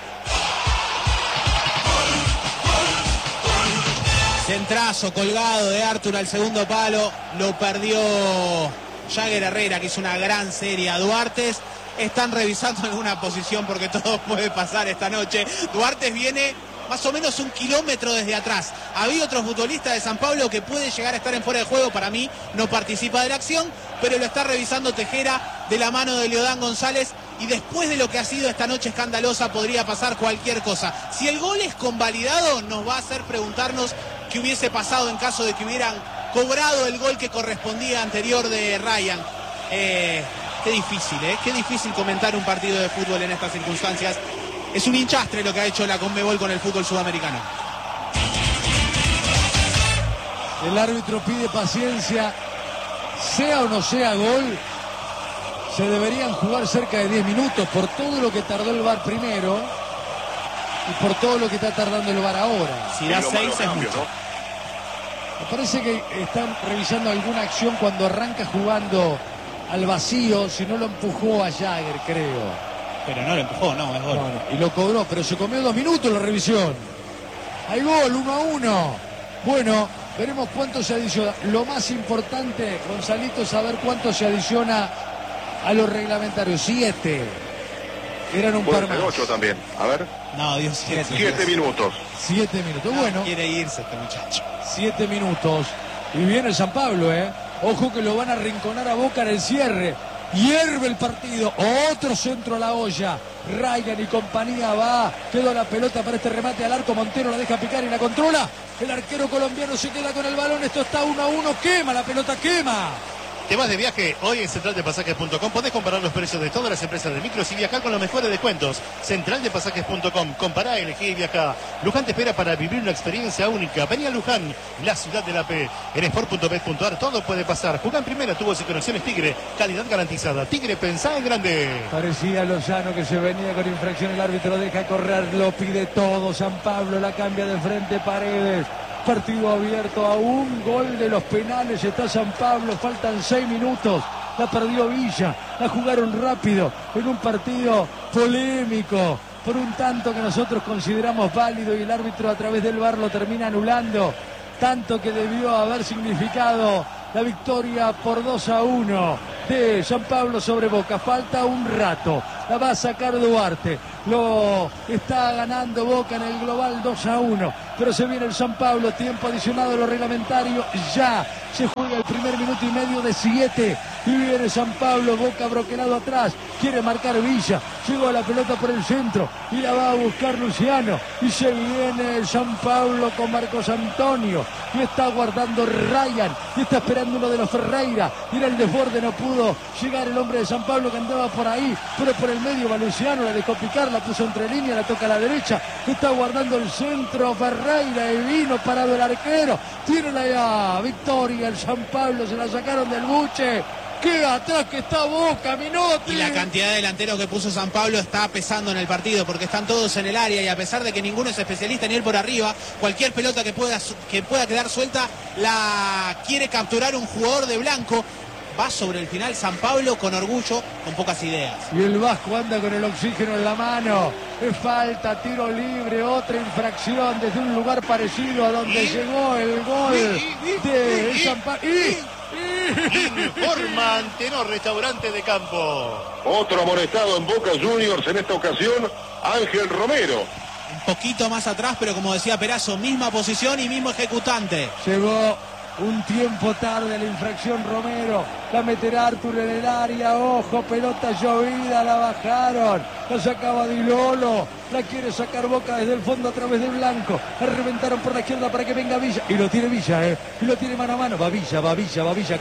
Centrazo colgado de Artur al segundo palo, lo perdió Jagger Herrera, que hizo una gran serie a Duarte. Están revisando alguna posición porque todo puede pasar esta noche. Duarte viene más o menos 1 kilómetro desde atrás. Había otro futbolista de San Pablo que puede llegar a estar en fuera de juego. Para mí no participa de la acción, pero lo está revisando Tejera de la mano de Leodán González. Y después de lo que ha sido esta noche escandalosa, podría pasar cualquier cosa. Si el gol es convalidado, nos va a hacer preguntarnos qué hubiese pasado en caso de que hubieran cobrado el gol que correspondía anterior de Ryan. Qué difícil comentar un partido de fútbol en estas circunstancias. Es un hinchastre lo que ha hecho la Conmebol con el fútbol sudamericano. El árbitro pide paciencia, sea o no sea gol, se deberían jugar cerca de 10 minutos por todo lo que tardó el VAR primero y por todo lo que está tardando el VAR ahora. Si da 6 es mucho, ¿no? Me parece que están revisando alguna acción cuando arranca jugando al vacío, si no lo empujó a Jagger, creo. Pero no lo empujó, no, es gol. No, y lo cobró, pero se comió 2 minutos la revisión. Hay gol, 1-1. Bueno, veremos cuánto se adiciona. Lo más importante, Gonzalito, es saber cuánto se adiciona a los reglamentarios. 7. Eran un par más. 8 también, a ver. No, Dios, 7 minutos. 7 minutos, bueno. Quiere irse este muchacho. 7 minutos. Y viene el San Pablo, Ojo que lo van a rinconar a Boca en el cierre. Hierve el partido. Otro centro a la olla. Ryan y compañía va. Quedó la pelota para este remate al arco. Montero la deja picar y la controla. El arquero colombiano se queda con el balón. Esto está 1-1. Quema la pelota, quema. ¿Te vas de viaje? Hoy en centraldepasajes.com podés comparar los precios de todas las empresas de micros y viajar con los mejores descuentos. Centraldepasajes.com, compará, elegí y viajá. Luján te espera para vivir una experiencia única. Vení a Luján, la ciudad de la P. En sport.bet.ar todo puede pasar. Jugá en primera, tubos y conexiones Tigre. Calidad garantizada. Tigre, pensá en grande. Parecía Lozano que se venía con infracción. El árbitro deja correr, lo pide todo. San Pablo la cambia de frente, Paredes. Partido abierto, a un gol de los penales está San Pablo, faltan 6 minutos, la perdió Villa, la jugaron rápido en un partido polémico por un tanto que nosotros consideramos válido y el árbitro a través del VAR lo termina anulando, tanto que debió haber significado la victoria por 2-1 de San Pablo sobre Boca. Falta un rato, la va a sacar Duarte, lo está ganando Boca en el global 2-1, pero se viene el San Pablo, tiempo adicionado a lo reglamentario, ya se juega el primer minuto y medio de 7 y viene San Pablo, Boca broquelado atrás, quiere marcar Villa, llegó la pelota por el centro y la va a buscar Luciano y se viene el San Pablo con Marcos Antonio y está guardando Ryan y está esperando uno de los Ferreira, y era el desborde, no pudo llegar el hombre de San Pablo que andaba por ahí, pero por el medio va Luciano, la dejó picar, la puso entre línea, la toca a la derecha, está guardando el centro Ferreira y vino parado el arquero, tiene la victoria el San Pablo, se la sacaron del buche. ¡Qué atrás que está Boca, Minotti! Y la cantidad de delanteros que puso San Pablo está pesando en el partido porque están todos en el área y a pesar de que ninguno es especialista ni ir por arriba, cualquier pelota que pueda quedar suelta la quiere capturar un jugador de blanco. Va sobre el final San Pablo con orgullo, con pocas ideas. Y el Vasco anda con el oxígeno en la mano. Es falta, tiro libre, otra infracción desde un lugar parecido a donde llegó el gol de San Pablo. Informa Antenor Restaurante de Campo. Otro amonestado en Boca Juniors, en esta ocasión Ángel Romero. Un poquito más atrás, pero como decía Perazo, misma posición y mismo ejecutante. Llegó un tiempo tarde la infracción Romero, la meterá Artur en el área, ojo, pelota llovida, la bajaron, la sacaba Di Lolo, la quiere sacar Boca desde el fondo a través del blanco, la reventaron por la izquierda para que venga Villa, y lo tiene Villa, y lo tiene mano a mano, va Villa,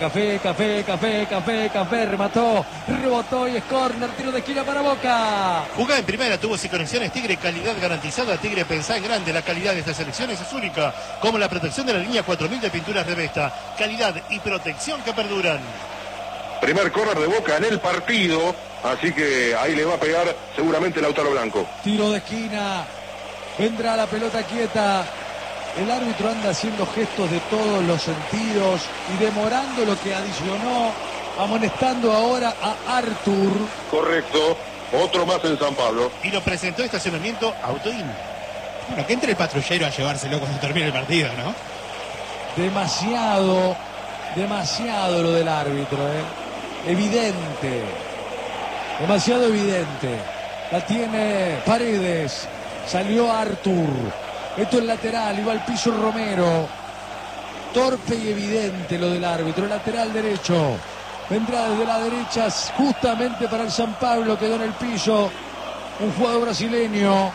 café, remató, rebotó y es córner, tiro de esquina para Boca. Jugá en primera, tubos y conexiones Tigre, calidad garantizada. Tigre, pensá en grande. La calidad de estas selecciones es única, como la protección de la línea 4000 de pinturas Revesta. Calidad y protección que perduran. Primer córner de Boca en el partido, así que ahí le va a pegar seguramente Lautaro Blanco. Tiro de esquina, vendrá la pelota quieta. El árbitro anda haciendo gestos de todos los sentidos y demorando lo que adicionó, amonestando ahora a Artur. Correcto, otro más en San Pablo. Y lo presentó estacionamiento Autoin. Bueno, que entre el patrullero a llevárselo cuando termine el partido, ¿no? Demasiado lo del árbitro, evidente, demasiado evidente. La tiene Paredes, salió Artur, esto es lateral, iba al piso Romero, torpe y evidente lo del árbitro. Lateral derecho, vendrá desde la derecha justamente para el San Pablo, quedó en el piso un jugador brasileño.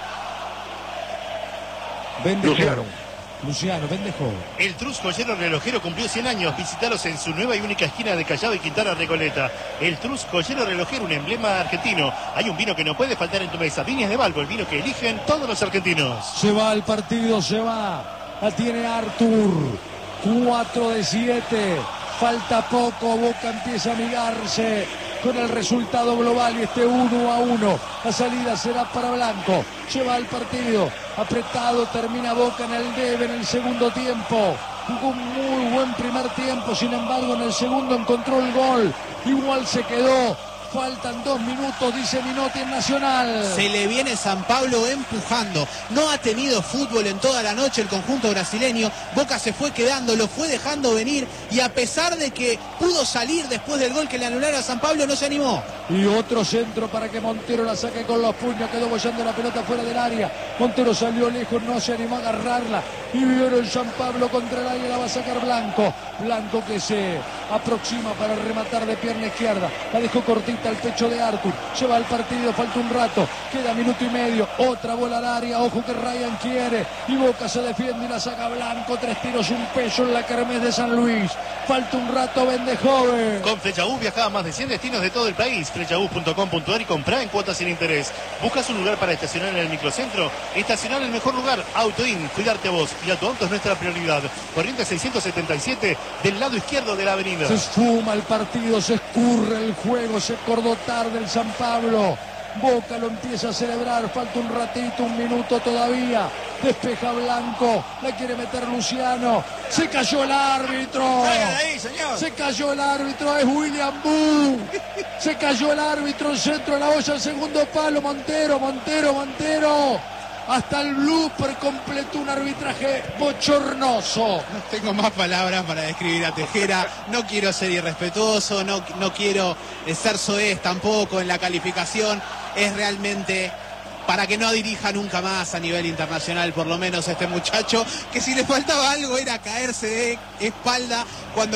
Luciano, pendejo. El Trus Joyero Relojero cumplió 100 años. Visítalos en su nueva y única esquina de Callao y Quintana Recoleta. El Trus Joyero Relojero, un emblema argentino. Hay un vino que no puede faltar en tu mesa. Viñas de Balbo, el vino que eligen todos los argentinos. Se va el partido, se va. La tiene Artur. 4 de 7. Falta poco. Boca empieza a amigarse con el resultado global y este 1-1. La salida será para Blanco. Lleva el partido apretado, termina Boca en el debe en el segundo tiempo. Jugó un muy buen primer tiempo, sin embargo en el segundo encontró el gol. Igual se quedó. Faltan 2 minutos, dice Minotti en Nacional. Se le viene San Pablo empujando. No ha tenido fútbol en toda la noche el conjunto brasileño. Boca se fue quedando, lo fue dejando venir. Y a pesar de que pudo salir después del gol que le anularon a San Pablo, no se animó. Y otro centro para que Montero la saque con los puños. Quedó bollando la pelota fuera del área. Montero salió lejos, no se animó a agarrarla. Y vieron San Pablo contra el área, la va a sacar Blanco. Blanco que se aproxima para rematar de pierna izquierda, la dejó cortita al pecho de Artur, lleva el partido, falta un rato, queda minuto y medio, otra bola al área, ojo que Ryan quiere, y Boca se defiende y la saca Blanco, 3 tiros, un peso en la kermés de San Luis, falta un rato, vende joven. Con Flechabús viaja a más de 100 destinos de todo el país. Flechbus.com.ar y comprá en cuotas sin interés. ¿Buscas un lugar para estacionar en el microcentro? Estacionar en el mejor lugar. AutoIn, cuidarte a vos y a tu auto es nuestra prioridad. Corriente 677 del lado izquierdo de la avenida. Se esfuma el partido, se escurre el juego, se acordó tarde el San Pablo. Boca lo empieza a celebrar, falta un ratito, un minuto todavía. Despeja Blanco, la quiere meter Luciano. Se cayó el árbitro. Salga de ahí, señor. Se cayó el árbitro, es William Boo. Se cayó el árbitro, el centro de la olla, el segundo palo. Montero. Hasta el blooper completó un arbitraje bochornoso. No tengo más palabras para describir a Tejera. No quiero ser irrespetuoso, no quiero ser soez tampoco en la calificación. Es realmente para que no dirija nunca más a nivel internacional, por lo menos este muchacho, que si le faltaba algo era caerse de espalda cuando